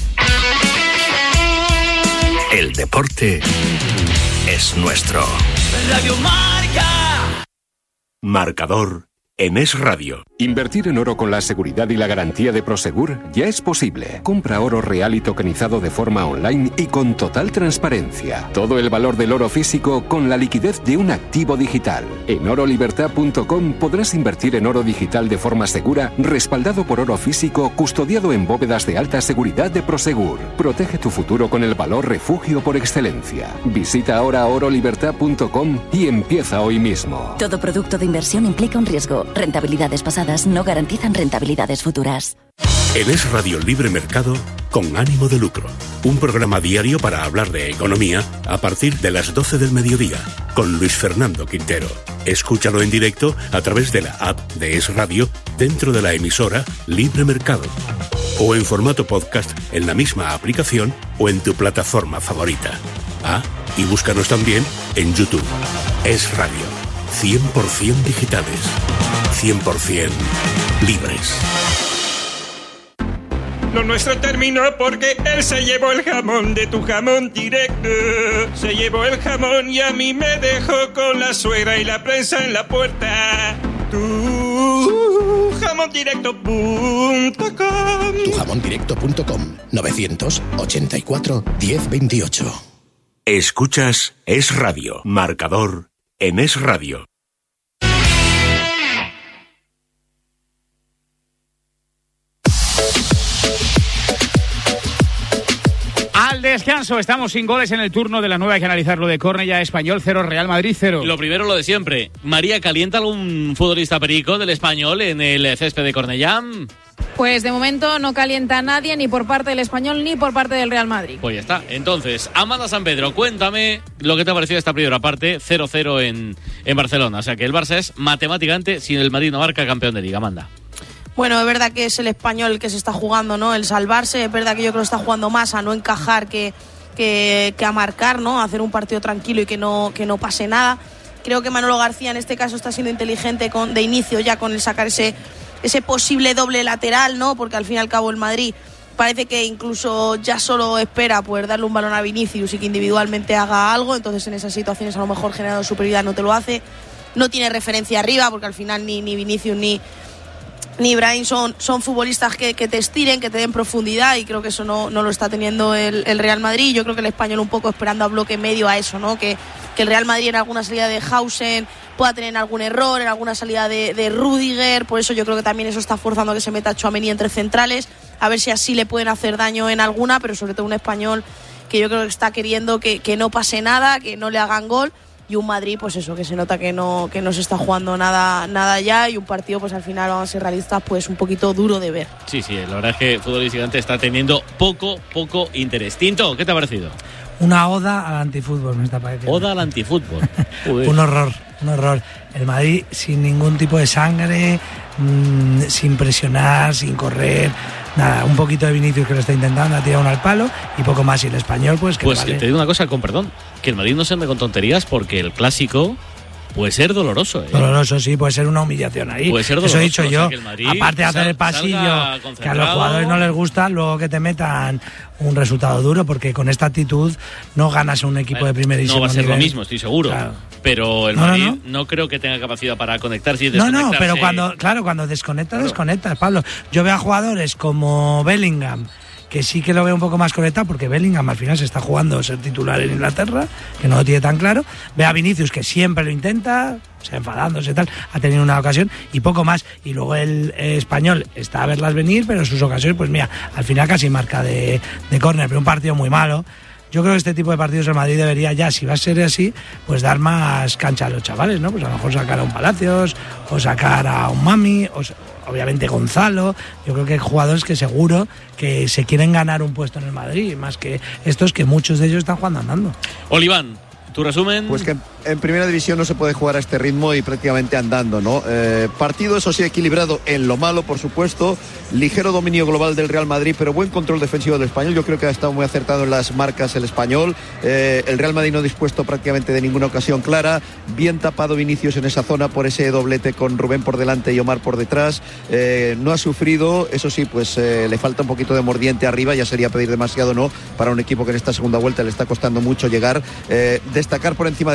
El deporte es nuestro. Radio Marca. Marcador en Es Radio. Invertir en oro con la seguridad y la garantía de Prosegur ya es posible. Compra oro real y tokenizado de forma online y con total transparencia. Todo el valor del oro físico con la liquidez de un activo digital. En oro libertad punto com podrás invertir en oro digital de forma segura, respaldado por oro físico, custodiado en bóvedas de alta seguridad de Prosegur. Protege tu futuro con el valor refugio por excelencia. Visita ahora oro libertad punto com y empieza hoy mismo. Todo producto de inversión implica un riesgo. Rentabilidades pasadas no garantizan rentabilidades futuras. En Es Radio Libre Mercado, con ánimo de lucro. Un programa diario para hablar de economía a partir de las doce del mediodía, con Luis Fernando Quintero. Escúchalo en directo a través de la app de Es Radio, dentro de la emisora Libre Mercado. O en formato podcast en la misma aplicación o en tu plataforma favorita. Ah, y búscanos también en YouTube. Es Radio. cien por ciento digitales. cien por ciento libres. Lo nuestro terminó porque él se llevó el jamón de tu jamón directo. Se llevó el jamón y a mí me dejó con la suegra y la prensa en la puerta. Tu jamón directo punto com. tu jamón directo punto com. novecientos ochenta y cuatro diez veintiocho. Escuchas Es Radio. Marcador en Es Radio. Al descanso, estamos sin goles en el turno de la nueva. Hay que analizarlo de Cornellá. Español cero, Real Madrid cero. Lo primero, lo de siempre. María, ¿calienta algún futbolista perico del Español en el césped de Cornellá? Pues de momento no calienta a nadie, ni por parte del Español ni por parte del Real Madrid. Pues ya está. Entonces, Amanda San Pedro, cuéntame lo que te ha parecido esta primera parte, cero cero en, en Barcelona. O sea que el Barça es matemáticamente, sin el Madrid no marca, campeón de Liga. Amanda. Bueno, es verdad que es el Español el que se está jugando, ¿no? El salvarse. Es verdad que yo creo que está jugando más a no encajar que, que, que a marcar, ¿no? A hacer un partido tranquilo y que no, que no pase nada. Creo que Manolo García en este caso está siendo inteligente con, de inicio ya con el sacar ese, ese posible doble lateral, ¿no? Porque al fin y al cabo el Madrid parece que incluso ya solo espera poder darle un balón a Vinicius y que individualmente haga algo. Entonces en esas situaciones a lo mejor generando superioridad no te lo hace. No tiene referencia arriba porque al final ni, ni Vinicius ni... ni Brahim son, son futbolistas que, que te estiren, que te den profundidad, y creo que eso no, no lo está teniendo el, el Real Madrid. Yo creo que el Español un poco esperando a bloque medio a eso, ¿no? Que, que el Real Madrid en alguna salida de Hausen pueda tener algún error, en alguna salida de, de Rüdiger. Por eso yo creo que también eso está forzando a que se meta Tchouaméni entre centrales, a ver si así le pueden hacer daño en alguna, pero sobre todo un Español que yo creo que está queriendo que, que no pase nada, que no le hagan gol. Y un Madrid, pues eso, que se nota que no, que no se está jugando nada, nada ya, y un partido, pues al final, vamos a ser realistas, pues un poquito duro de ver. Sí, sí, la verdad es que futbolísticamente está teniendo poco, poco interés. Tinto, ¿qué te ha parecido? Una oda al antifútbol, me está pareciendo. Oda al antifútbol. Un horror, un horror. El Madrid sin ningún tipo de sangre, mmm, sin presionar, sin correr. Nada, un poquito de Vinicius que lo está intentando, ha tirado uno al palo y poco más. Y el Español, pues que Pues vale. te digo una cosa, con perdón, que el Madrid no se ande con tonterías, porque el clásico puede ser doloroso, ¿eh? Doloroso, sí, puede ser una humillación ahí. Puede ser doloroso. Eso he dicho o sea, yo. que el Madrid Aparte de hacer sal, el pasillo, que a los jugadores no les gusta, luego que te metan un resultado duro, porque con esta actitud no ganas un equipo bueno, de primerísimo nivel. No va a ser nivel. lo mismo, estoy seguro. Claro. Pero el no, Madrid no, no. no creo que tenga capacidad para conectarse y No, desconectarse. no, pero cuando, claro, cuando desconectas, claro. desconectas, Pablo. Yo veo a jugadores como Bellingham, que sí que lo veo un poco más conectado, porque Bellingham al final se está jugando ser titular en Inglaterra, que no lo tiene tan claro. Ve a Vinicius, que siempre lo intenta, o sea, enfadándose y tal, ha tenido una ocasión y poco más. Y luego el eh, Español está a verlas venir, pero en sus ocasiones, pues mira, al final casi marca de, de córner, pero un partido muy malo. Yo creo que este tipo de partidos el Madrid debería ya, si va a ser así, pues dar más cancha a los chavales, ¿no? Pues a lo mejor sacar a un Palacios, o sacar a un Mami, o obviamente Gonzalo. Yo creo que hay jugadores que seguro que se quieren ganar un puesto en el Madrid, más que estos que muchos de ellos están jugando andando. Oliván, ¿tu resumen? Pues que en primera división no se puede jugar a este ritmo y prácticamente andando, ¿no? Eh, partido, eso sí, equilibrado en lo malo, por supuesto. Ligero dominio global del Real Madrid, pero buen control defensivo del Español. Yo creo que ha estado muy acertado en las marcas el Español. Eh, el Real Madrid no dispuesto prácticamente de ninguna ocasión clara. Bien tapado Vinicius en esa zona por ese doblete con Rubén por delante y Omar por detrás. Eh, no ha sufrido, eso sí, pues eh, le falta un poquito de mordiente arriba. Ya sería pedir demasiado, ¿no? Para un equipo que en esta segunda vuelta le está costando mucho llegar. Eh, destacar por encima de todo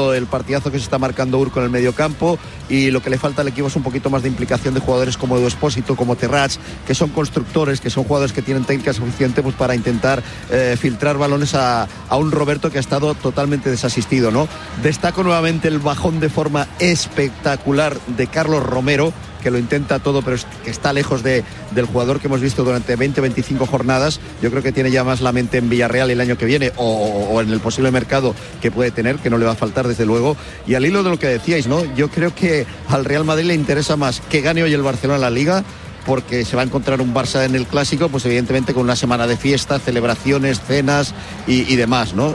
viendo el partidazo que se está marcando Urco en el mediocampo, y lo que le falta al equipo es un poquito más de implicación de jugadores como Edu Espósito, como Terrats, que son constructores, que son jugadores que tienen técnica suficiente pues para intentar eh, filtrar balones a, a un Roberto que ha estado totalmente desasistido, ¿no? Destaco nuevamente el bajón de forma espectacular de Carlos Romero, que lo intenta todo, pero es, que está lejos de, del jugador que hemos visto durante veinte, veinticinco jornadas. Yo creo que tiene ya más la mente en Villarreal el año que viene, o, o en el posible mercado que puede tener, que no le va a faltar desde luego. Y al hilo de lo que decíais, ¿no? Yo creo que al Real Madrid le interesa más que gane hoy el Barcelona la Liga, porque se va a encontrar un Barça en el Clásico, pues evidentemente con una semana de fiesta, celebraciones, cenas y, y demás, ¿no?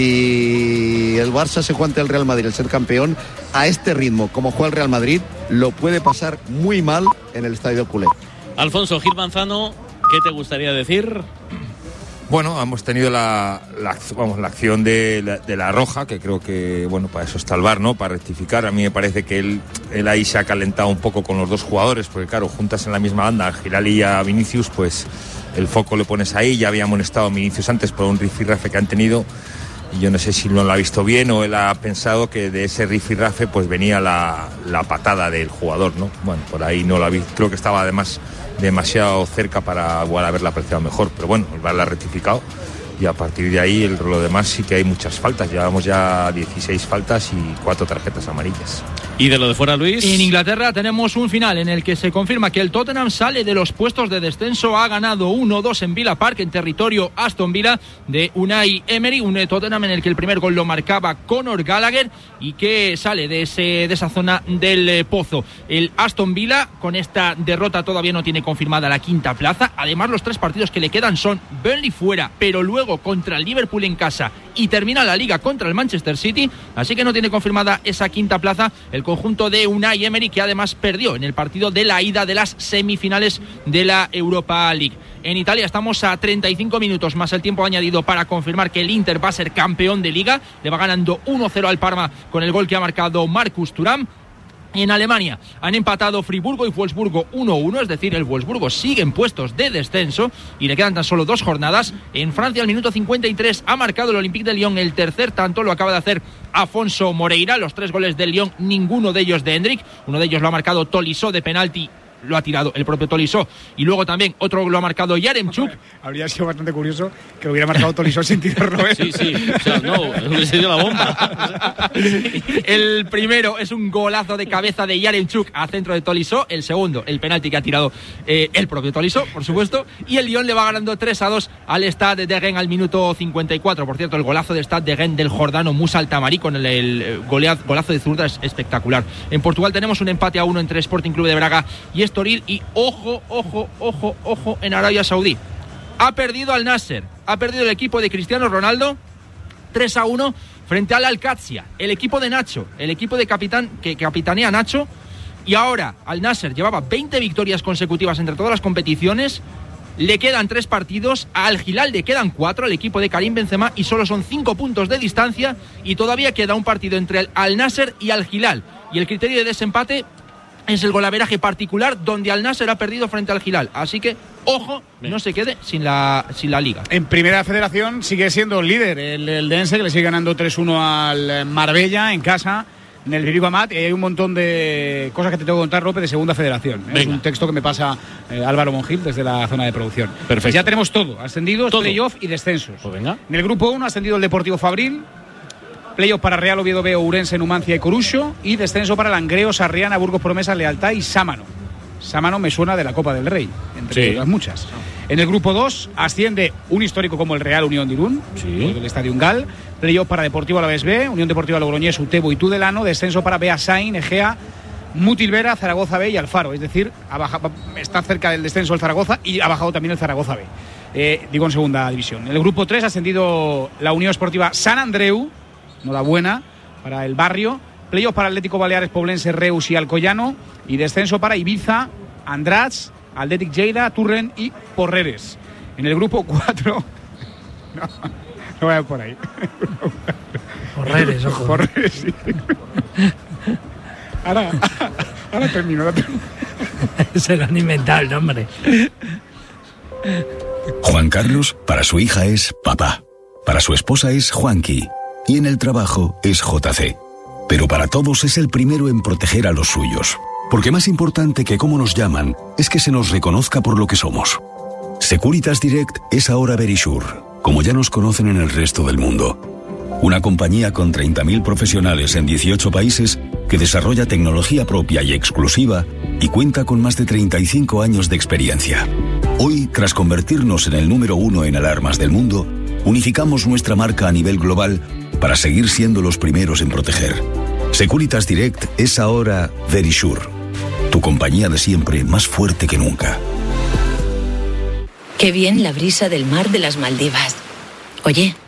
Si el Barça se juega ante el Real Madrid el ser campeón, a este ritmo, como juega el Real Madrid, lo puede pasar muy mal en el estadio culé. Alfonso Gil Manzano, ¿qué te gustaría decir? Bueno, hemos tenido la, la, vamos, la acción de la, de la Roja, que creo que, bueno, para eso está el V A R, ¿no? Para rectificar. A mí me parece que él, él ahí se ha calentado un poco con los dos jugadores, porque claro, juntas en la misma banda, a Giral y a Vinicius, pues el foco le pones ahí. Ya había amonestado a Vinicius antes por un rifirrafe que han tenido, y yo no sé si no lo ha visto bien o él ha pensado que de ese rifirrafe pues venía la, la patada del jugador, ¿no? Bueno, por ahí no lo ha visto. Creo que estaba además demasiado cerca para igual haberla apreciado mejor, pero bueno, el V A R la ha rectificado, y a partir de ahí el, lo demás sí que hay muchas faltas. Llevamos ya dieciséis faltas y cuatro tarjetas amarillas. ¿Y de lo de fuera, Luis? En Inglaterra tenemos un final en el que se confirma que el Tottenham sale de los puestos de descenso. Ha ganado uno dos en Villa Park, en territorio Aston Villa de Unai Emery. Un Tottenham en el que el primer gol lo marcaba Conor Gallagher y que sale de, ese, de esa zona del eh, pozo. El Aston Villa con esta derrota todavía no tiene confirmada la quinta plaza. Además, los tres partidos que le quedan son Burnley fuera, pero luego contra el Liverpool en casa, y termina la Liga contra el Manchester City, así que no tiene confirmada esa quinta plaza el conjunto de Unai Emery, que además perdió en el partido de la ida de las semifinales de la Europa League. En Italia estamos a treinta y cinco minutos más el tiempo añadido para confirmar que el Inter va a ser campeón de Liga. Le va ganando uno cero al Parma con el gol que ha marcado Marcus Thuram. En Alemania han empatado Friburgo y Wolfsburgo uno uno, es decir, el Wolfsburgo sigue en puestos de descenso y le quedan tan solo dos jornadas. En Francia, al minuto cincuenta y tres, ha marcado el Olympique de Lyon el tercer tanto, lo acaba de hacer Afonso Moreira. Los tres goles del Lyon, ninguno de ellos de Hendrik, uno de ellos lo ha marcado Tolisso de penalti, lo ha tirado el propio Tolisso, y luego también otro lo ha marcado Yaremchuk. Habría sido bastante curioso que lo hubiera marcado Tolisso sin tirarlo, ¿eh? Sí, sí, o sea, no, hubiese sido la bomba. El primero es un golazo de cabeza de Yaremchuk a centro de Tolisso, el segundo, el penalti que ha tirado eh, el propio Tolisso, por supuesto, y el Lyon le va ganando tres a dos al Stade de Rennes al minuto cincuenta y cuatro. Por cierto, el golazo de Stade de Rennes del jordano Moussa Altamari con el, el goleaz, golazo de zurda es espectacular. En Portugal tenemos un empate a uno entre Sporting Club de Braga y Estoril, y ojo, ojo, ojo, ojo en Arabia Saudí. Ha perdido al Nasser, ha perdido el equipo de Cristiano Ronaldo tres a uno frente al Al-Qadsia, el equipo de Nacho, el equipo de capitán que capitanea Nacho, y ahora al Nasser llevaba veinte victorias consecutivas entre todas las competiciones. Le quedan tres partidos, a Al Hilal le quedan cuatro, al equipo de Karim Benzema, y solo son cinco puntos de distancia, y todavía queda un partido entre el Al Nasser y Al Hilal, y el criterio de desempate es el golaveraje particular, donde Al Nasser ha perdido frente al Hilal. Así que, ojo, no se quede sin la, sin la Liga. En Primera Federación sigue siendo líder el, el Dense, que le sigue ganando tres uno al Marbella en casa, en el Viva Mat, y hay un montón de cosas que te tengo que contar, López, de Segunda Federación. Venga. Es un texto que me pasa eh, Álvaro Monjil desde la zona de producción. Perfecto. Pues ya tenemos todo, ascendidos, playoff y descensos. Pues venga. En el grupo uno ha ascendido el Deportivo Fabril, playoff para Real Oviedo B, Ourense, Numancia y Corucho, y descenso para Langreo, Sarriana, Burgos Promesa, Lealtad y Sámano. Sámano me suena de la Copa del Rey, entre sí. otras muchas. En el grupo dos asciende un histórico como el Real Unión de Irún, sí. del Estadio Ungal, playoff para Deportivo Alavés B, Unión Deportiva Logroñés, Utebo y Tudelano, descenso para Beasain, Egea, Mutilvera, Zaragoza B y Alfaro, es decir, ha bajado, está cerca del descenso el Zaragoza y ha bajado también el Zaragoza B, eh, digo en segunda división. En el grupo tres ha ascendido la Unión Esportiva San Andreu, enhorabuena para el barrio, playoff para Atlético Baleares, Poblense, Reus y Alcoyano, y descenso para Ibiza, Andratx, Athletic Lleida, Turren y Porreres. En el grupo cuatro no, no voy a ir por ahí. Porreres, ojo. Porreres, sí. Ahora, ahora termino. Ahora termino. Se lo han inventado el nombre. Juan Carlos, para su hija es papá. Para su esposa es Juanqui. Y en el trabajo es J C. pero para todos es el primero en proteger a los suyos. Porque más importante que cómo nos llaman es que se nos reconozca por lo que somos. Securitas Direct es ahora Verisure, como ya nos conocen en el resto del mundo. Una compañía con treinta mil profesionales en dieciocho países que desarrolla tecnología propia y exclusiva y cuenta con más de treinta y cinco años de experiencia. Hoy, tras convertirnos en el número uno en alarmas del mundo, unificamos nuestra marca a nivel global para seguir siendo los primeros en proteger. Securitas Direct es ahora Verisure, tu compañía de siempre más fuerte que nunca. Qué bien la brisa del mar de las Maldivas. Oye,